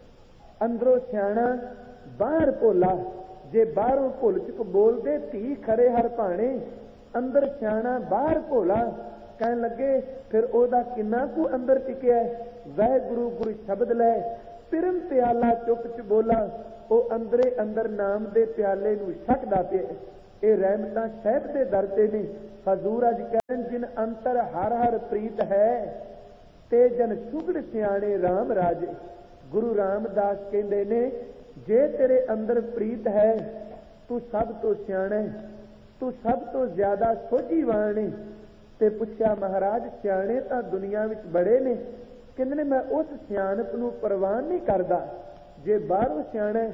ਅੰਦਰੋਂ ਸਿਆਣਾ ਬਾਹਰ ਭੋਲਾ, ਜੇ ਬਾਹਰੋਂ ਭੁੱਲ ਚੁੱਕ ਬੋਲਦੇ ਧੀ ਖਰੇ ਹਰ ਭਾਣੇ, ਅੰਦਰ ਸਿਆਣਾ ਬਾਹਰ ਭੋਲਾ। ਕਹਿਣ ਲੱਗੇ ਫਿਰ ਉਹਦਾ ਕਿੰਨਾ ਕੁ ਅੰਦਰ ਟਿਕਿਆ, ਵਾਹਿਗੁਰੂ ਗੁਰੂ ਸ਼ਬਦ ਲੈ ਪਿਰਮ ਪਿਆਲਾ ਚੁੱਕ ਚ ਬੋਲਾ, ਉਹ ਅੰਦਰੇ ਅੰਦਰ ਨਾਮ ਦੇ ਪਿਆਲੇ ਨੂੰ ਛਕਦਾ ਪਿਆ। ਇਹ ਰਹਿਮਤਾਂ ਸਾਹਿਬ ਦੇ ਦਰ ਤੇ ਨੇ। ਹਜ਼ੂਰ ਅੱਜ ਕਹਿਣ, ਜਿਨ ਅੰਤਰ ਹਰ ਹਰ ਪ੍ਰੀਤ ਹੈ, ਤੇ ਜਨ ਸੁਗੜ ਸਿਆਣੇ ਰਾਮ ਰਾਜੇ। ਗੁਰੂ ਰਾਮਦਾਸ ਕਹਿੰਦੇ ਨੇ, ਜੇ ਤੇਰੇ ਅੰਦਰ ਪ੍ਰੀਤ ਹੈ, ਤੂੰ ਸਭ ਤੋਂ ਸਿਆਣਾ, ਤੂੰ ਸਭ ਤੋਂ ਜ਼ਿਆਦਾ ਸੋਝੀਵਾਨ ਹੈ। ਤੇ ਪੁੱਛਿਆ, ਮਹਾਰਾਜ ਸਿਆਣੇ ਤਾਂ ਦੁਨੀਆ ਵਿੱਚ ਬੜੇ ਨੇ। ਕਹਿੰਦੇ ਨੇ ਮੈਂ ਉਸ ਸਿਆਣਪ ਨੂੰ ਪ੍ਰਵਾਨ ਨਹੀਂ ਕਰਦਾ। ਜੇ ਬਾਹਰੋਂ ਸਿਆਣਾ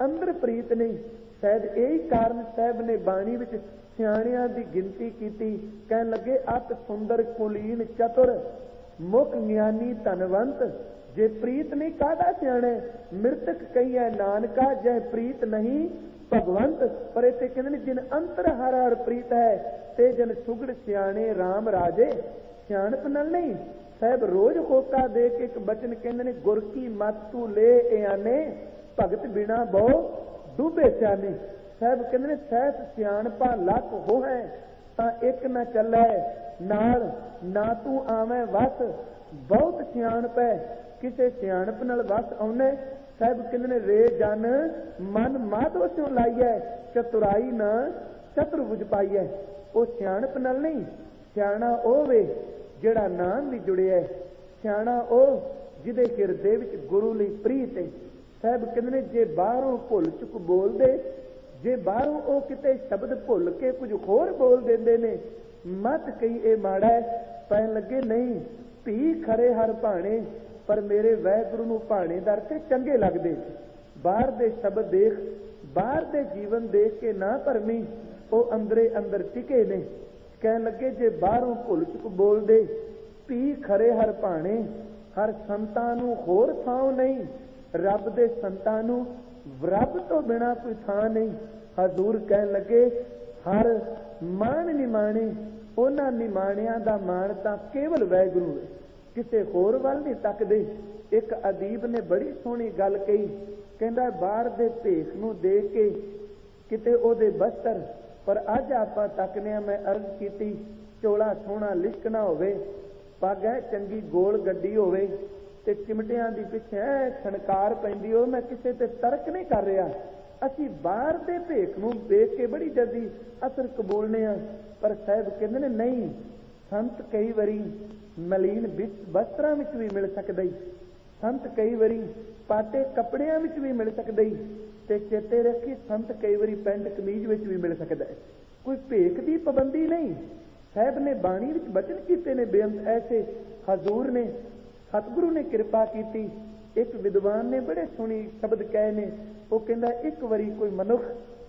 ਅੰਦਰ ਪ੍ਰੀਤ ਨਹੀਂ। ਸ਼ਾਇਦ ਇਹੀ ਕਾਰਨ ਸਾਹਿਬ ਨੇ ਬਾਣੀ ਵਿੱਚ ਸਿਆਣਿਆਂ ਦੀ ਗਿਣਤੀ ਕੀਤੀ। ਕਹਿਣ ਲੱਗੇ ਅਤ ਸੁੰਦਰ ਕੁਲੀਨ ਚਤੁਰ ਮੁਖ ਗਿਆਨੀ ਧਨਵੰਤ। ਜੇ ਪ੍ਰੀਤ ਨਹੀਂ ਕਾਹਦਾ ਸਿਆਣੇ। ਮ੍ਰਿਤਕ ਕਹੀਏ ਨਾਨਕਾ ਜਹ ਪ੍ਰੀਤ ਨਹੀਂ ਭਗਵੰਤ। ਪਰ ਇੱਥੇ ਕਹਿੰਦੇ ਨੇ ਜਿਨ ਅੰਤਰ ਹਰ ਹਰ ਪ੍ਰੀਤ ਹੈ ਤੇ ਜਨ ਸੁਗੜ ਸਿਆਣੇ ਰਾਮ ਰਾਜੇ। ਸਿਆਣਪ ਨਾਲ ਨਹੀਂ। ਸਾਹਿਬ ਰੋਜ਼ ਹੋਕਾ ਦੇ ਕੇ ਇੱਕ ਬਚਨ ਕਹਿੰਦੇ ਨੇ ਗੁਰ ਕੀ ਮਤ ਤੂੰ ਲੈ ਇਆਨੇ ਭਗਤ ਬਿਨਾ ਬਹੁ ਡੂਬੇ ਸਿਆਣੇ। ਸਾਹਿਬ ਕਹਿੰਦੇ ਨੇ ਸਹਿਤ ਸਿਆਣਪਾ ਲੱਖ ਹੋਏ ਤਾਂ ਇੱਕ ਨਾ ਚੱਲੇ ਨਾਲ ਨਾ ਤੂੰ ਆਵੇਂ ਵਸ। ਬਹੁਤ ਸਿਆਣਪ ਹੈ ਕਿਸੇ ਸਿਆਣਪ ਨਾਲ ਵਸ ਆਉਨੇ। ਸਾਹਿਬ ਕਹਿੰਦੇ ਨੇ ਰੇ ਜਨ ਮਨ ਮਾਧੋ ਸਿਉ ਲਾਈਐ ਚਤੁਰਾਈ ਨਾ ਚਤੁਰ ਬੁਝ ਪਾਈਐ। ਉਹ ਸਿਆਣਪ ਨਾਲ ਨਹੀਂ। ਸਿਆਣਾ ਉਹ ਵੇ ਜਿਹੜਾ ਨਾਮ ਵੀ ਜੁੜਿਆ। ਸਿਆਣਾ ਉਹ ਜਿਹਦੇ ਹਿਰਦੇ ਵਿੱਚ ਗੁਰੂ ਲਈ ਪ੍ਰੀਤ ਹੈ। ਸਾਹਿਬ ਕਹਿੰਦੇ ਨੇ ਜੇ ਬਾਹਰੋਂ ਭੁੱਲ ਚੁੱਕ ਬੋਲਦੇ, ਜੇ ਬਾਹਰੋਂ ਉਹ ਕਿਤੇ ਸ਼ਬਦ ਭੁੱਲ ਕੇ ਕੁਝ ਹੋਰ ਬੋਲ ਦਿੰਦੇ ਨੇ, ਮਤ ਕਹੀ ਇਹ ਮਾੜਾ ਹੈ। ਪੈਣ ਲੱਗੇ ਨਹੀਂ ਧੀ ਖਰੇ ਹਰ ਭਾਣੇ ਪਰ ਮੇਰੇ ਵਾਹਿਗੁਰੂ ਨੂੰ ਭਾਣੇਦਾਰ ਤੇ ਚੰਗੇ ਲੱਗਦੇ। ਬਾਹਰ ਦੇ ਸ਼ਬਦ ਦੇਖ, ਬਾਹਰ ਦੇ ਜੀਵਨ ਦੇਖ ਕੇ ਨਾ ਭਰਮੀ, ਉਹ ਅੰਦਰੇ ਅੰਦਰ ਟਿਕੇ ਨੇ। ਕਹਿਣ ਲੱਗੇ ਜੇ ਬਾਹਰੋਂ ਭੁੱਲ ਚੁੱਕ ਬੋਲਦੇ, ਧੀ ਖਰੇ ਹਰ ਭਾਣੇ। ਹਰ ਸੰਤਾਂ ਨੂੰ ਹੋਰ ਥਾਂ ਨਹੀਂ, ਰੱਬ ਦੇ ਸੰਤਾਂ ਨੂੰ ਰੱਬ ਤੋਂ ਬਿਨਾਂ ਕੋਈ ਥਾਂ ਨਹੀਂ। ਹਜ਼ੂਰ ਕਹਿਣ ਲੱਗੇ ਹਰ ਮਾਣ ਨਿਮਾਣੇ, ਉਹਨਾਂ ਨਿਮਾਣਿਆਂ ਦਾ ਮਾਣ ਤਾਂ ਕੇਵਲ ਵਾਹਿਗੁਰੂ ਹੈ, ਕਿਸੇ ਹੋਰ ਵੱਲ ਨਹੀਂ ਤੱਕਦੇ। ਇੱਕ ਅਦੀਬ ਨੇ ਬੜੀ ਸੋਹਣੀ ਗੱਲ ਕਹੀ। ਕਹਿੰਦਾ ਬਾਹਰ ਦੇ ਭੇਖ ਨੂੰ ਦੇਖ ਕੇ ਕਿਤੇ ਉਹਦੇ ਬਸਤਰ, ਪਰ ਅੱਜ ਆਪਾਂ ਤੱਕਨੇ ਆ। ਮੈਂ ਅਰਜ਼ ਕੀਤੀ ਚੋਲਾ ਸੋਹਣਾ ਲਿਸ਼ਕਣਾ ਹੋਵੇ, ਪੱਗ ਹੈ ਚੰਗੀ ਗੋਲ ਗੱਡੀ ਹੋਵੇ ਤੇ ਚਿਮਟਿਆਂ ਦੀ ਪਿੱਛੇ ਛਣਕਾਰ ਪੈਂਦੀ ਹੋ। ਮੈਂ ਕਿਸੇ ਤੇ ਤਰਕ ਨਹੀਂ ਕਰ ਰਿਹਾ। ਅਸੀਂ ਬਾਹਰ ਦੇ ਭੇਖ ਨੂੰ ਦੇਖ ਕੇ ਬੜੀ ਜਲਦੀ ਅਸਰ ਕਬੂਲਨੇ ਆ। ਪਰ ਸਾਹਿਬ ਕਹਿੰਦੇ ਨੇ ਨਹੀਂ, ਸੰਤ ਕਈ ਵਾਰੀ ਮਲੀਨ ਵਸਤਰਾਂ ਵਿੱਚ ਵੀ ਮਿਲ ਸਕਦਾ ਹੀ, ਸੰਤ ਕਈ ਵਾਰੀ ਪਾਟੇ ਕੱਪੜਿਆਂ ਵਿੱਚ ਵੀ ਮਿਲ ਸਕਦਾ ਹੀ, ਤੇ ਚੇਤੇ ਰੱਖੀ ਸੰਤ ਕਈ ਵਾਰੀ ਪੈਂਟ ਕਮੀਜ਼ ਵਿੱਚ ਵੀ ਮਿਲ ਸਕਦਾ ਹੈ। ਕੋਈ ਭੇਖ ਦੀ ਪਾਬੰਦੀ ਨਹੀਂ। ਸਾਹਿਬ ਨੇ ਬਾਣੀ ਵਿੱਚ ਬਚਨ ਕੀਤੇ ਨੇ ਬੇਅੰਤ ਐਸੇ। ਹਜ਼ੂਰ ਨੇ ਸਤਿਗੁਰੂ ਨੇ ਕਿਰਪਾ ਕੀਤੀ। ਇੱਕ ਵਿਦਵਾਨ ਨੇ ਬੜੇ ਸੋਹਣੇ ਸ਼ਬਦ ਕਹੇ ਨੇ। ਉਹ ਕਹਿੰਦਾ ਇੱਕ ਵਾਰੀ ਕੋਈ ਮਨੁੱਖ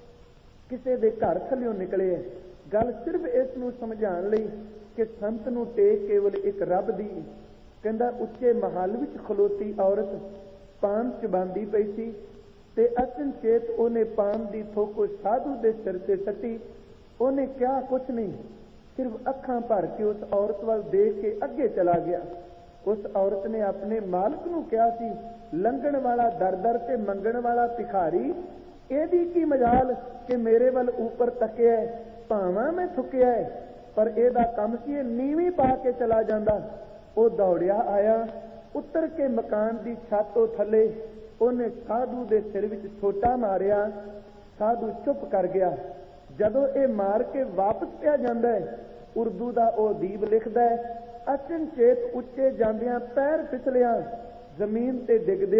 ਕਿਸੇ ਦੇ ਘਰ ਥੱਲਿਓਂ ਨਿਕਲੇ। ਗੱਲ ਸਿਰਫ ਇਸ ਨੂੰ ਸਮਝਾਉਣ ਲਈ ਕਿ ਸੰਤ ਨੂੰ ਟੇਕ ਕੇਵਲ ਇੱਕ ਰੱਬ ਦੀ। ਕਹਿੰਦਾ ਉੱਚੇ ਮਹੱਲ ਵਿੱਚ ਖਲੋਤੀ ਔਰਤ ਪਾਨ ਚਬਾਂਦੀ ਪਈ ਸੀ ਤੇ ਅਚਨਚੇਤ ਉਹਨੇ ਪਾਨ ਦੀ ਥੋਕ ਸਾਧੂ ਦੇ ਸਿਰ ਤੇ ਸੱਟੀ। ਉਹਨੇ ਕਿਹਾ ਕੁਛ ਨਹੀਂ, ਸਿਰਫ ਅੱਖਾਂ ਭਰ ਕੇ ਉਸ ਔਰਤ ਵੱਲ ਦੇਖ ਕੇ ਅੱਗੇ ਚਲਾ ਗਿਆ। ਉਸ ਔਰਤ ਨੇ ਆਪਣੇ ਮਾਲਕ ਨੂੰ ਕਿਹਾ ਸੀ, ਲੰਘਣ ਵਾਲਾ ਦਰ ਦਰ ਤੇ ਮੰਗਣ ਵਾਲਾ ਭਿਖਾਰੀ, ਇਹਦੀ ਕੀ ਮਜਾਲ ਕਿ ਮੇਰੇ ਵੱਲ ਉੱਪਰ ਤੱਕਿਆ, ਭਾਵਾਂ ਮੈਂ ਥੁੱਕਿਆ, ਪਰ ਇਹਦਾ ਕੰਮ ਸੀ ਇਹ ਨੀਵੀਂ ਪਾ ਕੇ ਚਲਾ ਜਾਂਦਾ। ਉਹ ਦੌੜਿਆ ਆਇਆ, ਉੱਤਰ ਕੇ ਮਕਾਨ ਦੀ ਛੱਤ ਤੋਂ ਥੱਲੇ ਉਹਨੇ ਸਾਧੂ ਦੇ ਸਿਰ ਵਿੱਚ ਛੋਟਾ ਮਾਰਿਆ। ਸਾਧੂ ਚੁੱਪ ਕਰ ਗਿਆ। ਜਦੋਂ ਇਹ ਮਾਰ ਕੇ ਵਾਪਸ ਪਿਆ ਜਾਂਦਾ ਹੈ, ਉਰਦੂ ਦਾ ਉਹ ਅਦੀਬ ਲਿਖਦਾ ਹੈ, ਅਚਨਚੇਤ ਉੱਚੇ ਜਾਂਦਿਆਂ ਪੈਰ ਫਿਸਲਿਆ, ਜ਼ਮੀਨ ਤੇ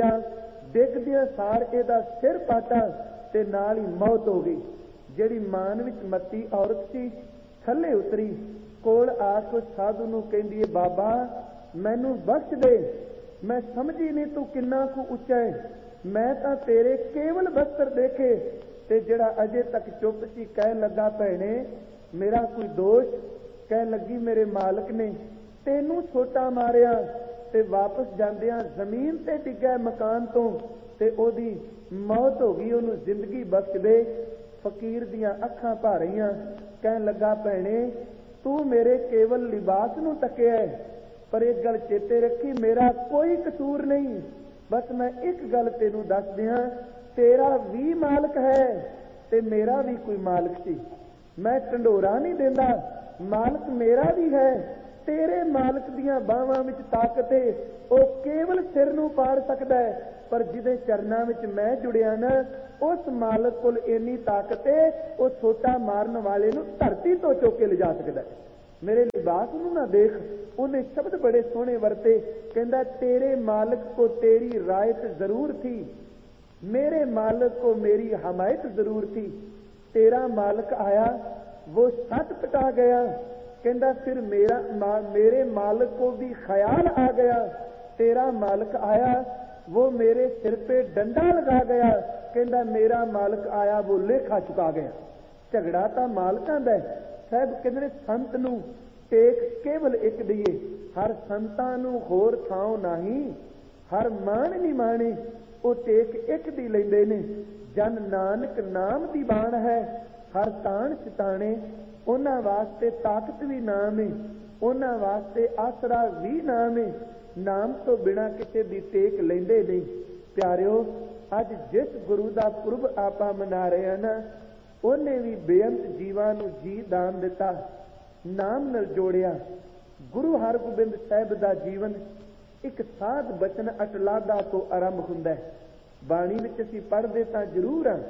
ਡਿੱਗਦਿਆਂ ਸਾਰ ਇਹਦਾ ਸਿਰ ਪਾਟਾ ਤੇ ਨਾਲ ਹੀ ਮੌਤ ਹੋ ਗਈ। ਜਿਹੜੀ ਮਾਨ ਵਿੱਚ ਮੱਤੀ ਔਰਤ ਸੀ ਥੱਲੇ ਉਤਰੀ, ਕੋਲ ਆ ਕੇ ਸਾਧੂ ਨੂੰ ਕਹਿੰਦੀ ਹੈ, ਬਾਬਾ ਮੈਨੂੰ ਬਖਸ਼ ਦੇ, ਮੈਂ ਸਮਝੀ ਨਹੀਂ ਤੂੰ ਕਿੰਨਾ ਕੁ ਉੱਚਾ ਹੈ। ਮੈਂ ਤਾਂ ਤੇਰੇ ਕੇਵਲ ਬਸਤਰ ਦੇਖੇ। ਤੇ ਜਿਹੜਾ ਅਜੇ ਤੱਕ ਚੁੱਪ ਸੀ ਕਹਿਣ ਲੱਗਾ, ਭੈਣੇ ਮੇਰਾ ਕੋਈ ਦੋਸ਼? ਕਹਿਣ ਲੱਗੀ ਮੇਰੇ ਮਾਲਕ ਨੇ ਤੈਨੂੰ ਛੋਟਾ ਮਾਰਿਆ ਤੇ ਵਾਪਸ ਜਾਂਦਿਆਂ ਜ਼ਮੀਨ ਤੇ ਡਿੱਗਾ ਮਕਾਨ ਤੋਂ ਤੇ ਉਹਦੀ ਮੌਤ ਹੋ ਗਈ, ਉਹਨੂੰ ਜ਼ਿੰਦਗੀ ਬਖਸ਼ ਦੇ। ਫਕੀਰ ਦੀਆਂ ਅੱਖਾਂ ਭਰ ਰਹੀਆਂ। ਕਹਿਣ ਲੱਗਾ, ਭੈਣੇ ਤੂੰ ਮੇਰੇ ਕੇਵਲ ਲਿਬਾਸ ਨੂੰ ਤੱਕਿਆ, ਪਰ ਇੱਕ ਗੱਲ ਚੇਤੇ ਰੱਖੀ, ਮੇਰਾ ਕੋਈ ਕਸੂਰ ਨਹੀਂ। ਬਸ ਮੈਂ ਇੱਕ ਗੱਲ ਤੈਨੂੰ ਦੱਸ ਦਿਆਂ, ਤੇਰਾ ਵੀ ਮਾਲਕ ਹੈ ਤੇ ਮੇਰਾ ਵੀ ਕੋਈ ਮਾਲਕ ਸੀ। ਮੈਂ ਢੰਡੋਰਾ ਨਹੀਂ ਦਿੰਦਾ, ਮਾਲਕ ਮੇਰਾ ਵੀ ਹੈ। ਤੇਰੇ ਮਾਲਕ ਦੀਆਂ ਬਾਹਾਂ ਵਿੱਚ ਤਾਕਤ ਹੈ, ਉਹ ਕੇਵਲ ਸਿਰ ਨੂੰ ਪਾੜ ਸਕਦਾ ਹੈ, ਪਰ ਜਿਹਦੇ ਚਰਨਾਂ ਵਿੱਚ ਮੈਂ ਜੁੜਿਆ ਨਾ, ਉਸ ਮਾਲਕ ਕੋਲ ਇੰਨੀ ਤਾਕਤ ਹੈ, ਉਹ ਛੋਟਾ ਮਾਰਨ ਵਾਲੇ ਨੂੰ ਧਰਤੀ ਤੋਂ ਚੁੱਕ ਕੇ ਲਿਜਾ ਸਕਦਾ ਹੈ। ਮੇਰੇ ਲਿਬਾਸ ਨੂੰ ਨਾ ਦੇਖ। ਉਹਨੇ ਸ਼ਬਦ ਬੜੇ ਸੋਹਣੇ ਵਰਤੇ। ਕਹਿੰਦਾ, ਤੇਰੇ ਮਾਲਕ को तेरी रायत जरूर थी, मेरे मालिक को मेरी हमायत जरूर थी। तेरा मालिक आया वो सट पटा गया। कहता फिर मेरे मालिक को भी ख्याल आ गया। तेरा मालिक आया वो मेरे सिर पे डंडा लगा गया। ਕਹਿੰਦਾ ਮੇਰਾ ਮਾਲਕ ਆਇਆ ਉਹ ਲੇਖਾ ਚੁਕਾ ਗਿਆ। ਝਗੜਾ ਤਾਂ ਮਾਲਕਾਂ ਦਾ। ਸਾਹਿਬ ਕਹਿੰਦੇ ਨੇ ਸੰਤ ਨੂੰ ਟੇਕ ਕੇਵਲ ਇੱਕ ਦਈਏ, ਹਰ ਸੰਤਾਂ ਨੂੰ ਹੋਰ ਥਾਂ ਨਹੀਂ, ਹਰ ਮਾਣ ਨਹੀਂ ਮਾਣੇ, ਉਹ ਟੇਕ ਇੱਕ ਦੀ ਲੈਂਦੇ ਨੇ। ਜਨ ਨਾਨਕ ਨਾਮ ਦੀ ਬਾਣ ਹੈ, ਹਰ ਤਾਣ ਚਿਤਾਣੇ, ਉਹਨਾਂ ਵਾਸਤੇ ਤਾਕਤ ਵੀ ਨਾਮ ਏ, ਉਹਨਾਂ ਵਾਸਤੇ ਆਸਰਾ ਵੀ ਨਾਮ ਏ। ਨਾਮ ਤੋਂ ਬਿਨਾਂ ਕਿਸੇ ਦੀ ਟੇਕ ਲੈਂਦੇ ਨਹੀਂ। ਪਿਆਰਿਓ, ਅੱਜ ਜਿਸ ਗੁਰੂ ਦਾ ਪੁਰਬ ਆਪਾਂ ਮਨਾ ਰਹੇ ਹਾਂ ਨਾ, ਉਹਨੇ ਵੀ ਬੇਅੰਤ ਜੀਵਾਂ ਨੂੰ ਜੀ ਦਾਨ ਦਿੱਤਾ, ਨਾਮ ਨਾਲ ਜੋੜਿਆ। ਗੁਰੂ ਹਰਗੋਬਿੰਦ ਸਾਹਿਬ ਦਾ ਜੀਵਨ ਇੱਕ ਸਾਧ ਬਚਨ ਅਟਲਾਦਾ ਤੋਂ ਆਰੰਭ ਹੁੰਦਾ ਹੈ। ਬਾਣੀ ਵਿੱਚ ਅਸੀਂ ਪੜ੍ਹਦੇ ਤਾਂ ਜ਼ਰੂਰ ਹਾਂ।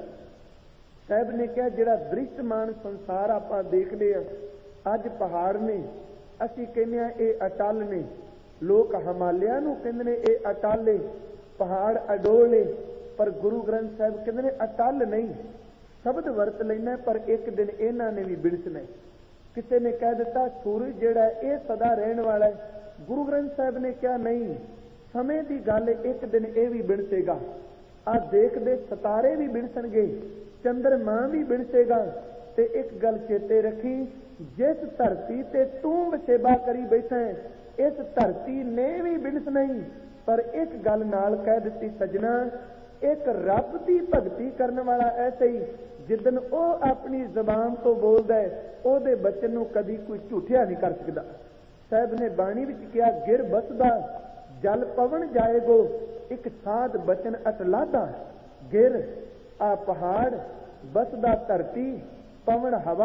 ਸਾਹਿਬ ਨੇ ਕਿਹਾ ਜਿਹੜਾ ਦ੍ਰਿਸ਼ਟਮਾਨ ਸੰਸਾਰ ਆਪਾਂ ਦੇਖਦੇ ਹਾਂ, ਅੱਜ ਪਹਾੜ ਨੇ, ਅਸੀਂ ਕਹਿੰਦੇ ਹਾਂ ਇਹ ਅਟਲ ਨੇ। ਲੋਕ ਹਿਮਾਲਿਆ ਨੂੰ ਕਹਿੰਦੇ ਨੇ ਇਹ ਅਟਲ ਏ, ਪਹਾੜ ਅਡੋਲ ਏ, ਪਰ ਗੁਰੂ ਗ੍ਰੰਥ ਸਾਹਿਬ ਕਹਿੰਦੇ ਨੇ ਅਟਲ ਨਹੀਂ। ਸ਼ਬਦ ਵਰਤ ਲੈਣਾ ਪਰ ਇੱਕ ਦਿਨ ਇਹਨਾਂ ਨੇ ਵੀ ਵਿਣਸਣਾ। ਕਿਸੇ ਨੇ ਕਹਿ ਦਿੱਤਾ ਸੂਰਜ ਜਿਹੜਾ ਇਹ ਸਦਾ ਰਹਿਣ ਵਾਲਾ ਹੈ। ਗੁਰੂ ਗ੍ਰੰਥ ਸਾਹਿਬ ਨੇ ਕਿਹਾ ਨਹੀਂ, ਸਮੇਂ ਦੀ ਗੱਲ, ਇੱਕ ਦਿਨ ਇਹ ਵੀ ਵਿਣਸੇਗਾ। ਆਹ ਦੇਖਦੇ ਸਿਤਾਰੇ ਵੀ ਵਿਣਸਣਗੇ, ਚੰਦਰਮਾ ਵੀ ਵਿਣਸੇਗਾ। ਤੇ ਇੱਕ ਗੱਲ ਚੇਤੇ ਰੱਖੀ, ਜਿਸ ਧਰਤੀ ਤੇ ਤੂੰ ਵਸੇਬਾ ਕਰੀ ਬੈਠਾ ਹੈ, ਇਸ ਧਰਤੀ ਨੇ ਵੀ ਵਿਣਸਣਾ ਹੀ। ਪਰ ਇੱਕ ਗੱਲ ਨਾਲ ਕਹਿ ਦਿੱਤੀ ਸੱਜਣਾ, ਇੱਕ ਰੱਬ ਦੀ ਭਗਤੀ ਕਰਨ ਵਾਲਾ ਐਸੇ ਹੀ ਜਿੱਦਨ ਉਹ ਆਪਣੀ ਜ਼ਬਾਨ ਤੋਂ ਬੋਲਦਾ ਹੈ, ਉਹਦੇ ਬਚਨ ਨੂੰ ਕਦੀ ਕੋਈ ਝੂਠਿਆ ਨਹੀਂ ਕਰ ਸਕਦਾ। ਸਾਹਿਬ ਨੇ ਬਾਣੀ ਵਿੱਚ ਕਿਹਾ ਗਿਰ ਬਸਦਾ ਜਲ ਪਵਨ ਜਾਏਗੋ, ਇੱਕ ਸਾਧ ਬਚਨ ਅਟਲਾਦਾ। ਗਿਰ ਆ ਪਹਾੜ, ਬਸਦਾ ਧਰਤੀ, ਪਵਨ ਹਵਾ,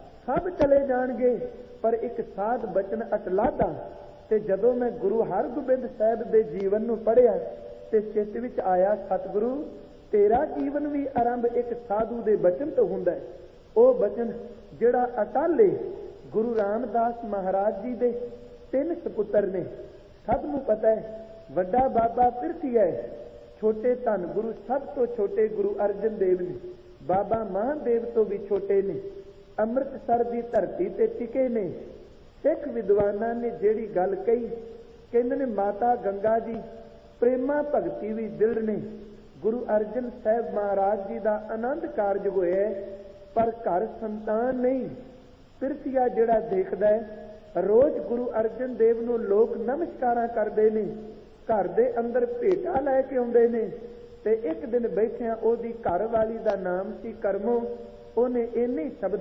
ਸਭ ਚਲੇ ਜਾਣਗੇ, ਪਰ ਇੱਕ ਸਾਧ ਬਚਨ ਅਟਲਾਦਾ। ਤੇ ਜਦੋਂ ਮੈਂ ਗੁਰੂ ਹਰਗੋਬਿੰਦ ਸਾਹਿਬ ਦੇ ਜੀਵਨ ਨੂੰ ਪੜ੍ਹਿਆ ਤੇ ਚਿੱਤ ਵਿੱਚ ਆਇਆ, ਸਤਿਗੁਰੂ ਤੇਰਾ ਜੀਵਨ ਵੀ ਆਰੰਭ ਇੱਕ ਸਾਧੂ ਦੇ ਬਚਨ ਤੋਂ ਹੁੰਦਾ ਹੈ। ਉਹ ਬਚਨ ਜਿਹੜਾ ਅਟਲ ਏ। ਗੁਰੂ ਰਾਮਦਾਸ ਮਹਾਰਾਜ ਜੀ ਦੇ 3 ਸਪੁੱਤਰ ਨੇ। ਸਭ ਨੂੰ ਪਤਾ ਹੈ, ਵੱਡਾ ਬਾਬਾ ਪਿਰਥੀ ਹੈ, ਛੋਟੇ ਧੰਨ ਗੁਰੂ ਸਭ ਤੋਂ ਛੋਟੇ ਗੁਰੂ ਅਰਜਨ ਦੇਵ ਨੇ, ਬਾਬਾ ਮਹਾਦੇਵ ਤੋਂ ਵੀ ਛੋਟੇ ਨੇ, ਅੰਮ੍ਰਿਤਸਰ ਦੀ ਧਰਤੀ ਤੇ ਟਿਕੇ ਨੇ। ਸਿੱਖ ਵਿਦਵਾਨਾਂ ਨੇ ਜਿਹੜੀ ਗੱਲ ਕਹੀ, ਕਹਿੰਦੇ ਨੇ ਮਾਤਾ ਗੰਗਾ ਜੀ ਪ੍ਰੇਮਾ ਭਗਤੀ ਵੀ ਦਿਲ ਨੇ। ਗੁਰੂ ਅਰਜਨ ਸਾਹਿਬ ਮਹਾਰਾਜ ਜੀ ਦਾ ਆਨੰਦ ਕਾਰਜ ਹੋਇਆ, ਪਰ ਘਰ ਸੰਤਾਨ ਨਹੀਂ। ਪਿਰਥੀਆ ਜਿਹੜਾ ਦੇਖਦਾ ਹੈ, ਰੋਜ਼ ਗੁਰੂ ਅਰਜਨ ਦੇਵ ਨੂੰ ਲੋਕ ਨਮਸਕਾਰਾਂ ਕਰਦੇ ਨੇ, ਘਰ ਦੇ ਅੰਦਰ ਭੇਟਾ ਲੈ ਕੇ ਆਉਂਦੇ ਨੇ। ਤੇ ਇੱਕ ਦਿਨ ਬੈਠਿਆਂ ਉਹਦੀ ਘਰ ਵਾਲੀ ਦਾ ਨਾਮ ਸੀ ਕਰਮੋ। ਉਹਨੇ ਇੰਨੇ ਸ਼ਬਦ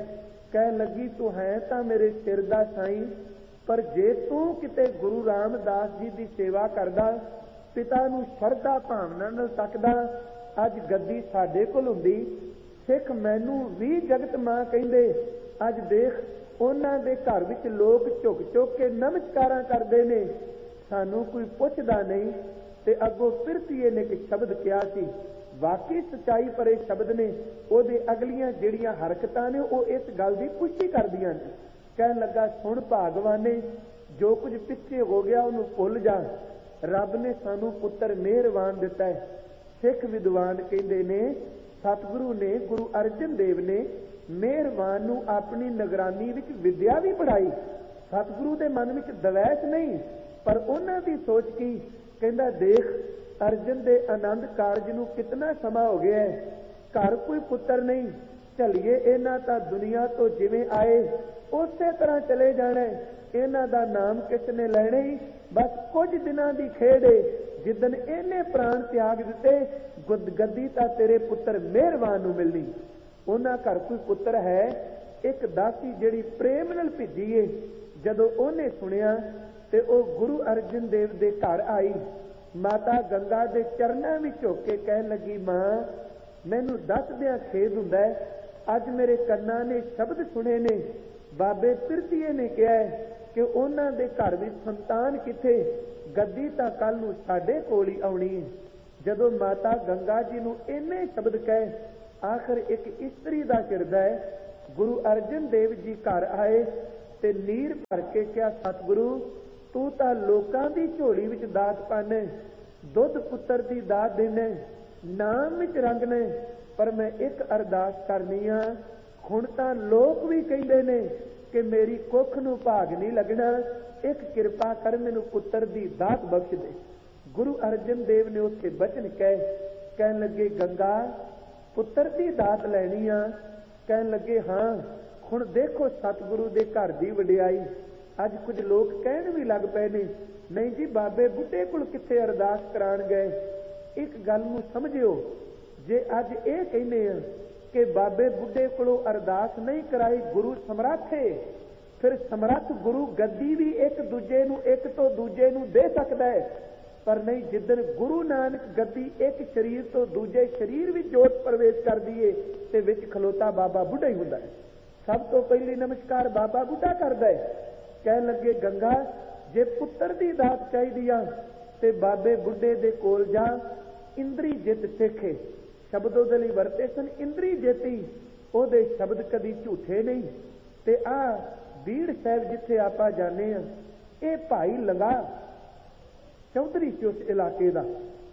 ਕਹਿਣ ਲੱਗੀ, ਤੂੰ ਹੈ ਤਾਂ ਮੇਰੇ ਸਿਰ ਦਾ ਸਾਈਂ, ਪਰ ਜੇ ਤੂੰ ਕਿਤੇ ਗੁਰੂ ਰਾਮਦਾਸ ਜੀ ਦੀ ਸੇਵਾ ਕਰਦਾ, ਪਿਤਾ ਨੂੰ ਸ਼ਰਧਾ ਭਾਵਨਾ ਨਾਲ ਤੱਕਦਾ, ਅੱਜ ਗੱਦੀ ਸਾਡੇ ਕੋਲ ਹੁੰਦੀ। ਸਿੱਖ ਮੈਨੂੰ ਵੀ ਜਗਤ ਮਾਂ ਕਹਿੰਦੇ। ਅੱਜ ਦੇਖ ਉਹਨਾਂ ਦੇ ਘਰ ਵਿੱਚ ਲੋਕ ਝੁਕ ਝੁਕ ਕੇ ਨਮਸਕਾਰਾਂ ਕਰਦੇ ਨੇ, ਸਾਨੂੰ ਕੋਈ ਪੁੱਛਦਾ ਨਹੀਂ। ਤੇ ਅੱਗੋਂ ਪਿਰਥੀਏ ਨੇ ਇੱਕ ਸ਼ਬਦ ਕਿਹਾ ਸੀ, ਵਾਕਈ ਸੱਚਾਈ ਭਰੇ ਸ਼ਬਦ ਨੇ। ਉਹਦੇ ਅਗਲੀਆਂ ਜਿਹੜੀਆਂ ਹਰਕਤਾਂ ਨੇ ਉਹ ਇਸ ਗੱਲ ਦੀ ਪੁਸ਼ਟੀ ਕਰਦੀਆਂ ਨੇ। ਕਹਿਣ ਲੱਗਾ, ਸੁਣ ਭਾਗਵਾਨੇ, ਜੋ ਕੁਝ ਪਿੱਛੇ ਹੋ ਗਿਆ ਉਹਨੂੰ ਭੁੱਲ ਜਾ, ਰੱਬ ਨੇ ਸਾਨੂੰ ਪੁੱਤਰ ਮਿਹਰਬਾਨ ਦਿੱਤਾ ਹੈ। ਸਿੱਖ ਵਿਦਵਾਨ ਕਹਿੰਦੇ ਨੇ ਸਤਿਗੁਰੂ ਨੇ, ਗੁਰੂ ਅਰਜਨ ਦੇਵ ਨੇ ਮਿਹਰਬਾਨ ਨੂੰ ਆਪਣੀ ਨਿਗਰਾਨੀ ਵਿੱਚ ਵਿਦਿਆ ਵੀ ਪੜ੍ਹਾਈ। ਸਤਿਗੁਰੂ ਦੇ ਮਨ ਵਿੱਚ ਦਵੈਸ਼ ਨਹੀਂ, ਪਰ ਉਹਨਾਂ ਦੀ ਸੋਚ ਕੀ, ਕਹਿੰਦਾ ਦੇਖ ਅਰਜਨ ਦੇ ਆਨੰਦ ਕਾਰਜ ਨੂੰ ਕਿਤਨਾ ਸਮਾਂ ਹੋ ਗਿਆ ਹੈ, ਘਰ ਕੋਈ ਪੁੱਤਰ ਨਹੀਂ, ਝੱਲੀਏ ਇਹਨਾਂ ਤਾਂ ਦੁਨੀਆ ਤੋਂ ਜਿਵੇਂ ਆਏ ਉਸੇ ਤਰ੍ਹਾਂ ਚਲੇ ਜਾਣਾ। ਇਹਨਾਂ ਦਾ ਨਾਮ ਕਿਸ ਨੇ ਲੈਣਾ ਹੀ, ਬਸ ਕੁਝ ਦਿਨਾਂ ਦੀ ਖੇਡ ਏ। ਜਿੱਦਨ ਇਹਨੇ ਪ੍ਰਾਣ ਤਿਆਗ ਦਿੱਤੇ, ਗੱਦੀ ਤਾਂ ਤੇਰੇ ਪੁੱਤਰ ਮਿਹਰਬਾਨ ਨੂੰ ਮਿਲਣੀ। ਉਹਨਾਂ ਘਰ ਕੋਈ ਪੁੱਤਰ ਹੈ, ਇੱਕ ਦਾਸੀ ਜਿਹੜੀ ਪ੍ਰੇਮ ਨਾਲ ਭਿੱਜੀ ਏ। ਜਦੋਂ ਉਹਨੇ ਸੁਣਿਆ ਤੇ ਉਹ ਗੁਰੂ ਅਰਜਨ ਦੇਵ ਦੇ ਘਰ ਆਈ, ਮਾਤਾ ਗੰਗਾ ਦੇ ਚਰਨਾਂ ਵਿੱਚ ਝੁਕ ਕੇ ਕਹਿਣ ਲੱਗੀ, ਮਾਂ ਮੈਨੂੰ ਦੱਸਦਿਆਂ ਖੇਦ ਹੁੰਦਾ ਹੈ, ਅੱਜ ਮੇਰੇ ਕੰਨਾਂ ਨੇ ਸ਼ਬਦ ਸੁਣੇ ਨੇ। ਬਾਬੇ ਪਿਰਥੀਏ ਨੇ ਕਿਹਾ ਕਿ ਉਹਨਾਂ ਦੇ ਘਰ ਵਿੱਚ ਸੰਤਾਨ ਕਿੱਥੇ, ਗੱਦੀ ਤਾਂ ਕੱਲ ਨੂੰ ਸਾਡੇ ਕੋਲ ਹੀ ਆਉਣੀ ਹੈ। ਜਦੋਂ ਮਾਤਾ ਗੰਗਾ ਜੀ ਨੂੰ ਇੰਨੇ ਸ਼ਬਦ ਕਹੇ, ਆਖਰ ਇੱਕ ਇਸਤਰੀ ਦਾ ਕਿਰਦਾ ਹੈ। ਗੁਰੂ ਅਰਜਨ ਦੇਵ ਜੀ ਘਰ ਆਏ ਤੇ ਨੀਰ ਭਰ ਕੇ ਕਿਹਾ, ਸਤਿਗੁਰੂ ਤੂੰ ਤਾਂ ਲੋਕਾਂ ਦੀ ਝੋਲੀ ਵਿੱਚ ਦਾਤ ਪਾਣੇ, ਦੁੱਧ ਪੁੱਤਰ ਦੀ ਦਾਤ ਦੇਣੇ, ਨਾਮ ਵਿੱਚ ਰੰਗਣੇ, ਪਰ ਮੈਂ ਇੱਕ ਅਰਦਾਸ ਕਰਨੀ ਆ। ਹੁਣ ਤਾਂ ਲੋਕ ਵੀ ਕਹਿੰਦੇ ਨੇ ਕਿ ਮੇਰੀ ਕੁੱਖ ਨੂੰ ਭਾਗ ਨਹੀਂ ਲੱਗਣਾ, ਇੱਕ ਕਿਰਪਾ ਕਰ ਮੈਨੂੰ ਪੁੱਤਰ ਦੀ ਦਾਤ ਬਖਸ਼ ਦੇ। ਗੁਰੂ ਅਰਜਨ ਦੇਵ ਨੇ ਉੱਥੇ ਬਚਨ ਕਹੇ, ਕਹਿਣ ਲੱਗੇ ਗੰਗਾ ਪੁੱਤਰ ਦੀ ਦਾਤ ਲੈਣੀ ਆ। ਕਹਿਣ ਲੱਗੇ ਹਾਂ। ਹੁਣ ਦੇਖੋ ਸਤਿਗੁਰੂ ਦੇ ਘਰ ਦੀ ਵਡਿਆਈ। ਅੱਜ ਕੁਝ ਲੋਕ ਕਹਿਣ ਵੀ ਲੱਗ ਪਏ ਨੇ, ਨਹੀਂ ਜੀ ਬਾਬੇ ਬੁੱਢੇ ਕੋਲ ਕਿੱਥੇ ਅਰਦਾਸ ਕਰਾਉਣ ਗਏ। ਇੱਕ ਗੱਲ ਨੂੰ ਸਮਝਿਓ, ਜੇ ਅੱਜ ਇਹ ਕਹਿੰਦੇ ਆ ਕਿ ਬਾਬੇ ਬੁੱਢੇ ਕੋਲੋਂ ਅਰਦਾਸ ਨਹੀਂ ਕਰਾਈ, ਗੁਰੂ ਸਮਰੱਥ ਹੈ, ਫਿਰ ਸਮਰੱਥ ਗੁਰੂ ਗੱਦੀ ਵੀ ਇੱਕ ਦੂਜੇ ਨੂੰ, ਇੱਕ ਤੋਂ ਦੂਜੇ ਨੂੰ ਦੇ ਸਕਦਾ ਹੈ। ਪਰ ਨਹੀਂ, ਜਿੱਦਣ ਗੁਰੂ ਨਾਨਕ ਗੱਦੀ ਇੱਕ ਸਰੀਰ ਤੋਂ ਦੂਜੇ ਸਰੀਰ ਵਿੱਚ ਜੋਤ ਪ੍ਰਵੇਸ਼ ਕਰਦੀ ਏ ਤੇ ਵਿੱਚ ਖਲੋਤਾ ਬਾਬਾ ਬੁੱਢਾ ਹੀ ਹੁੰਦਾ ਹੈ। ਸਭ ਤੋਂ ਪਹਿਲੀ ਨਮਸਕਾਰ ਬਾਬਾ ਬੁੱਢਾ ਕਰਦਾ ਹੈ। ਕਹਿਣ ਲੱਗੇ ਗੰਗਾ ਜੇ ਪੁੱਤਰ ਦੀ ਦਾਤ ਚਾਹੀਦੀ ਆ ਤੇ ਬਾਬੇ ਬੁੱਢੇ ਦੇ ਕੋਲ ਜਾ, ਇੰਦਰੀ ਜਿੱਤ ਸਿੱਖੇ। ਸ਼ਬਦ ਉਹਦੇ ਲਈ ਵਰਤੇ ਸਨ, ਇੰਦਰੀ ਜੇਤੀ। ਉਹਦੇ ਸ਼ਬਦ ਕਦੀ ਝੂਠੇ ਨਹੀਂ। ਤੇ ਆ ਬੀੜ ਸਾਹਿਬ ਜਿੱਥੇ ਆਪਾਂ ਜਾਂਦੇ ਆ, ਇਹ ਭਾਈ ਲੰਗਾ ਚੌਧਰੀ ਸੀ ਉਸ ਇਲਾਕੇ ਦਾ।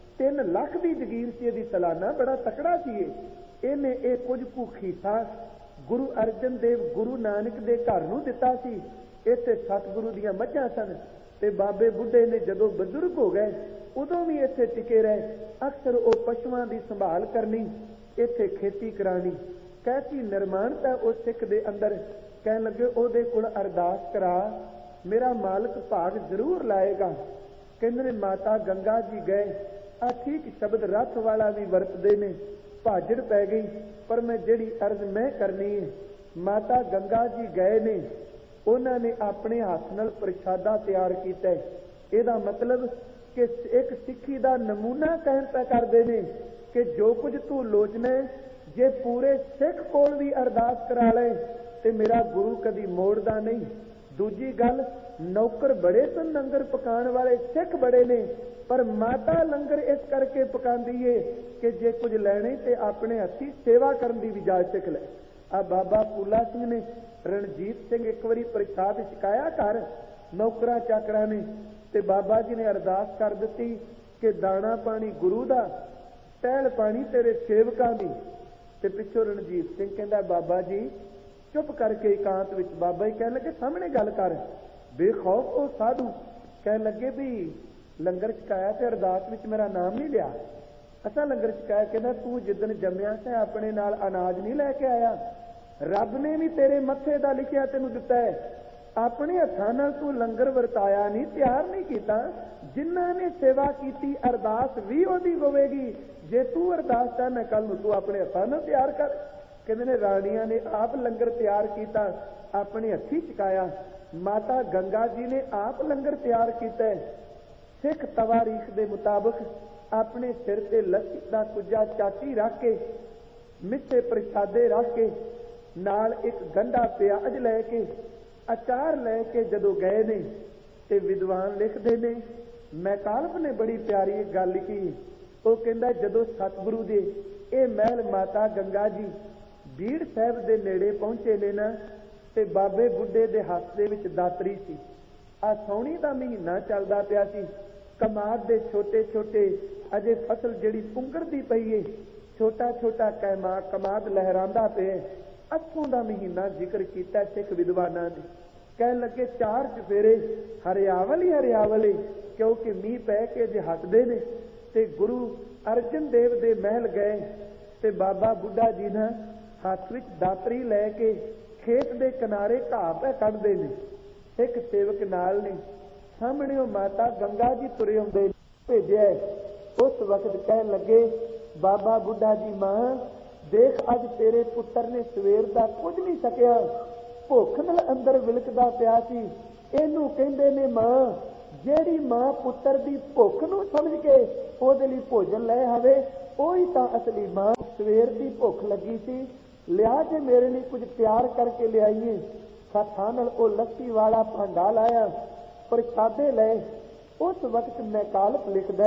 3 ਲੱਖ ਦੀ ਜਗੀਰ ਸੀ ਇਹਦੀ ਸਾਲਾਨਾ, ਬੜਾ ਤਕੜਾ ਸੀ ਇਹਨੇ ਇਹ ਕੁਝ ਕੁ ਖੀਸਾ ਗੁਰੂ ਅਰਜਨ ਦੇਵ ਗੁਰੂ ਨਾਨਕ ਦੇ ਘਰ ਨੂੰ ਦਿੱਤਾ ਸੀ। ਇੱਥੇ ਸਤਿਗੁਰੂ ਦੀਆਂ ਮੱਝਾਂ ਸਨ ਤੇ ਬਾਬੇ ਬੁੱਢੇ ਨੇ ਜਦੋਂ ਬਜ਼ੁਰਗ ਹੋ ਗਏ ਉਦੋਂ ਵੀ ਇੱਥੇ ਟਿਕੇ ਰਹੇ। ਅਕਸਰ ਉਹ ਪਸ਼ੂਆਂ ਦੀ ਸੰਭਾਲ ਕਰਨੀ, ਇੱਥੇ ਖੇਤੀ ਕਰਾਣੀ। ਕੈਸੀ ਨਿਰਮਾਣਤਾ ਉਸ ਸਿੱਖ ਦੇ ਅੰਦਰ। ਕਹਿਣ ਲੱਗੇ ਉਹਦੇ ਕੋਲ ਅਰਦਾਸ ਕਰਾ, ਮੇਰਾ ਮਾਲਕ ਭਾਗ ਜ਼ਰੂਰ ਲਾਏਗਾ। ਕਹਿੰਦੇ ਨੇ ਮਾਤਾ ਗੰਗਾ ਜੀ ਗਏ। ਆ ਠੀਕ ਸ਼ਬਦ ਰੱਥ ਵਾਲਾ ਵੀ ਵਰਤਦੇ ਨੇ। ਭਾਜੜ ਪੈ ਗਈ, ਪਰ ਮੈਂ ਜਿਹੜੀ ਅਰਜ਼ ਮੈਂ ਕਰਨੀ ਹੈ, ਮਾਤਾ ਗੰਗਾ ਜੀ ਗਏ ਨੇ, ਉਹਨਾਂ ਨੇ ਆਪਣੇ ਹੱਥ ਨਾਲ ਪ੍ਰਸ਼ਾਦਾ ਤਿਆਰ ਕੀਤਾ। ਇਹਦਾ ਮਤਲਬ ਕਿ ਇੱਕ ਸਿੱਖੀ ਦਾ ਨਮੂਨਾ ਕਹਿਣ ਪੈ ਕਰਦੇ ਨੇ ਕਿ ਜੋ ਕੁਝ ਤੂੰ ਲੋਚਣਾ, ਜੇ ਪੂਰੇ ਸਿੱਖ ਕੋਲ ਵੀ ਅਰਦਾਸ ਕਰਾ ਲੈ ਤੇ ਮੇਰਾ ਗੁਰੂ ਕਦੀ ਮੋੜਦਾ ਨਹੀਂ। ਦੂਜੀ ਗੱਲ, ਨੌਕਰ ਬੜੇ ਸਨ, ਲੰਗਰ ਪਕਾਉਣ ਵਾਲੇ ਸਿੱਖ ਬੜੇ ਨੇ, ਪਰ ਮਾਤਾ ਲੰਗਰ ਇਸ ਕਰਕੇ ਪਕਾਉਂਦੀ ਏ ਕਿ ਜੇ ਕੁਝ ਲੈਣੇ ਤੇ ਆਪਣੇ ਹੱਥੀਂ ਸੇਵਾ ਕਰਨ ਦੀ ਵੀ ਜਾਚ ਸਿੱਖ ਲੈ। ਆ ਬਾਬਾ ਫੂਲਾ ਸਿੰਘ ਨੇ, ਰਣਜੀਤ ਸਿੰਘ ਇੱਕ ਵਾਰੀ ਪ੍ਰਸ਼ਾਦ ਛਕਾਇਆ ਘਰ, ਨੌਕਰਾਂ ਚਾਕਰਾਂ ਨੇ, ਤੇ ਬਾਬਾ ਜੀ ਨੇ ਅਰਦਾਸ ਕਰ ਦਿੱਤੀ ਕਿ ਦਾਣਾ ਪਾਣੀ ਗੁਰੂ ਦਾ, ਟਹਿਲ ਪਾਣੀ ਤੇਰੇ ਸੇਵਕਾਂ ਦੀ। ਤੇ ਪਿੱਛੋਂ ਰਣਜੀਤ ਸਿੰਘ ਕਹਿੰਦਾ ਬਾਬਾ ਜੀ ਚੁੱਪ ਕਰਕੇ ਇਕਾਂਤ ਵਿੱਚ। ਬਾਬਾ ਜੀ ਕਹਿਣ ਲੱਗੇ ਸਾਹਮਣੇ ਗੱਲ ਕਰ। ਬੇਖੌਫ ਉਹ ਸਾਧੂ ਕਹਿਣ ਲੱਗੇ ਵੀ ਲੰਗਰ ਛਕਾਇਆ ਤੇ ਅਰਦਾਸ ਵਿੱਚ ਮੇਰਾ ਨਾਮ ਨਹੀਂ ਲਿਆ। ਅਸਾਂ ਲੰਗਰ ਛਕਾਇਆ। ਕਹਿੰਦਾ ਤੂੰ ਜਿੱਦਣ ਜੰਮਿਆ ਸੀ ਆਪਣੇ ਨਾਲ ਅਨਾਜ ਨਹੀਂ ਲੈ ਕੇ ਆਇਆ, ਰੱਬ ਨੇ ਵੀ ਤੇਰੇ ਮੱਥੇ ਦਾ ਲਿਖਿਆ ਤੈਨੂੰ ਦਿੱਤਾ ਹੈ। ਆਪਣੇ ਹੱਥਾਂ ਨਾਲ ਤੂੰ ਲੰਗਰ ਵਰਤਾਇਆ ਨਹੀਂ, ਤਿਆਰ ਨਹੀਂ ਕੀਤਾ। ਜਿਨ੍ਹਾਂ ਨੇ ਸੇਵਾ ਕੀਤੀ ਅਰਦਾਸ ਵੀ ਉਹਦੀ ਹੋਵੇਗੀ। ਜੇ ਤੂੰ ਅਰਦਾਸ ਚਾਹਨਾ ਕੱਲ ਨੂੰ ਤੂੰ ਆਪਣੇ ਹੱਥਾਂ ਨਾਲ ਤਿਆਰ ਕਰ। ਕਹਿੰਦੇ ਨੇ ਰਾਣੀਆਂ ਨੇ ਆਪ ਲੰਗਰ ਤਿਆਰ ਕੀਤਾ, ਆਪਣੇ ਹੱਥੀਂ ਛਕਾਇਆ। ਮਾਤਾ ਗੰਗਾ ਜੀ ਨੇ ਆਪ ਲੰਗਰ ਤਿਆਰ ਕੀਤਾ। ਸਿੱਖ ਤਵਾਰੀਖ ਦੇ ਮੁਤਾਬਕ ਆਪਣੇ ਸਿਰ ਤੇ ਲੱਸੀ ਦਾ ਕੁੱਜਾ ਚਾਟੀ ਰੱਖ ਕੇ, ਮਿੱਠੇ ਪ੍ਰਸ਼ਾਦੇ ਰੱਖ ਕੇ, ਨਾਲ ਇੱਕ ਗੰਢਾ ਪਿਆਜ਼ ਲੈ ਕੇ, ਅਚਾਰ ਲੈ ਕੇ ਜਦੋਂ ਗਏ ਨੇ ਤੇ ਵਿਦਵਾਨ ਲਿਖਦੇ ਨੇ, ਮੈਕਾਲਪ ਨੇ ਬੜੀ ਪਿਆਰੀ ਗੱਲ ਲਿਖੀ। ਉਹ ਕਹਿੰਦਾ ਜਦੋਂ ਸਤਿਗੁਰੂ ਦੇ ਇਹ ਮਹਿਲ ਮਾਤਾ ਗੰਗਾ ਜੀ ਬੀੜ ਸਾਹਿਬ ਦੇ ਨੇੜੇ ਪਹੁੰਚੇ ਨੇ ਨਾ, ਤੇ ਬਾਬੇ ਬੁੱਢੇ ਦੇ ਹੱਥ ਦੇ ਵਿੱਚ ਦਾਤਰੀ ਸੀ। ਆ ਸਾਉਣੀ ਦਾ ਮਹੀਨਾ ਚੱਲਦਾ ਪਿਆ ਸੀ। ਕਮਾਦ ਦੇ ਛੋਟੇ ਛੋਟੇ ਅਜੇ ਫਸਲ ਜਿਹੜੀ ਪੁੰਗਰਦੀ ਪਈ ਏ, ਛੋਟਾ ਛੋਟਾ ਕਮਾਦ ਲਹਿਰਾਂਦਾ ਪਿਆ। ਅੱਥੋਂ ਦਾ ਮਹੀਨਾ ਜ਼ਿਕਰ ਕੀਤਾ ਸਿੱਖ ਵਿਦਵਾਨਾਂ ਨੇ। ਕਹਿਣ ਲੱਗੇ 4 ਚੁਫੇਰੇ ਹਰਿਆਵਲ ਹੀ ਹਰਿਆਵਲ ਏ, ਕਿਉਂਕਿ ਮੀਂਹ ਪੈ ਕੇ ਜੇ ਹੱਟਦੇ ਨੇ। ਤੇ ਗੁਰੂ ਅਰਜਨ ਦੇਵ ਦੇ ਮਹਿਲ ਗਏ ਤੇ ਬਾਬਾ ਬੁੱਢਾ ਜੀ ਨਾ ਹੱਥ ਵਿੱਚ ਦਾਤਰੀ ਲੈ ਕੇ ਖੇਤ ਦੇ ਕਿਨਾਰੇ ਘਾਹ ਪੈ ਕੱਢਦੇ ਨੇ। ਇੱਕ ਸੇਵਕ ਨਾਲ ਨੇ, ਸਾਹਮਣੇ ਉਹ ਮਾਤਾ ਗੰਗਾ ਜੀ ਤੁਰੇ ਆਉਂਦੇ ਭੇਜਿਆ। ਉਸ ਵਕਤ ਕਹਿਣ ਲੱਗੇ ਬਾਬਾ ਬੁੱਢਾ ਜੀ ਮਾਂ ਦੇਖ ਅੱਜ ਤੇਰੇ ਪੁੱਤਰ ਨੇ ਸਵੇਰ ਦਾ ਕੁਝ ਨਹੀਂ ਸਕਿਆ, ਭੁੱਖ ਨਾਲ ਅੰਦਰ ਵਿਲਕਦਾ ਪਿਆ ਸੀ। ਇਹਨੂੰ ਕਹਿੰਦੇ ਨੇ ਮਾਂ। ਜਿਹੜੀ ਮਾਂ ਪੁੱਤਰ ਦੀ ਭੁੱਖ ਨੂੰ ਸਮਝ ਕੇ ਉਹਦੇ ਲਈ ਭੋਜਨ ਲੈ ਆਵੇ, ਉਹੀ ਤਾਂ ਅਸਲੀ ਮਾਂ। ਸਵੇਰ ਦੀ ਭੁੱਖ ਲੱਗੀ ਸੀ, ਲਿਆ ਜੇ ਮੇਰੇ ਲਈ ਕੁਝ ਤਿਆਰ ਕਰਕੇ ਲਿਆਈਏ। ਹੱਥਾਂ ਨਾਲ ਉਹ ਲੱਸੀ ਵਾਲਾ ਭਾਂਡਾ ਲਾਇਆ, ਪ੍ਰਸ਼ਾਦੇ ਲਏ। ਉਸ ਵਕਤ ਮੈਕਾਲਪ ਲਿਖਦਾ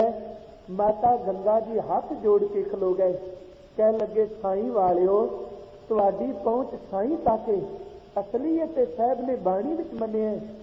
ਮਾਤਾ ਗੰਗਾ ਜੀ ਹੱਥ ਜੋੜ ਕੇ ਖਲੋ ਗਏ। ਕਹਿਣ ਲੱਗੇ ਸਾਈਂ ਵਾਲਿਓ, ਤੁਹਾਡੀ ਪਹੁੰਚ ਸਾਈਂ ਤੱਕ ਅਸਲੀਅਤ ਸਾਹਿਬ ਨੇ ਬਾਣੀ ਵਿੱਚ ਮੰਨਿਆ।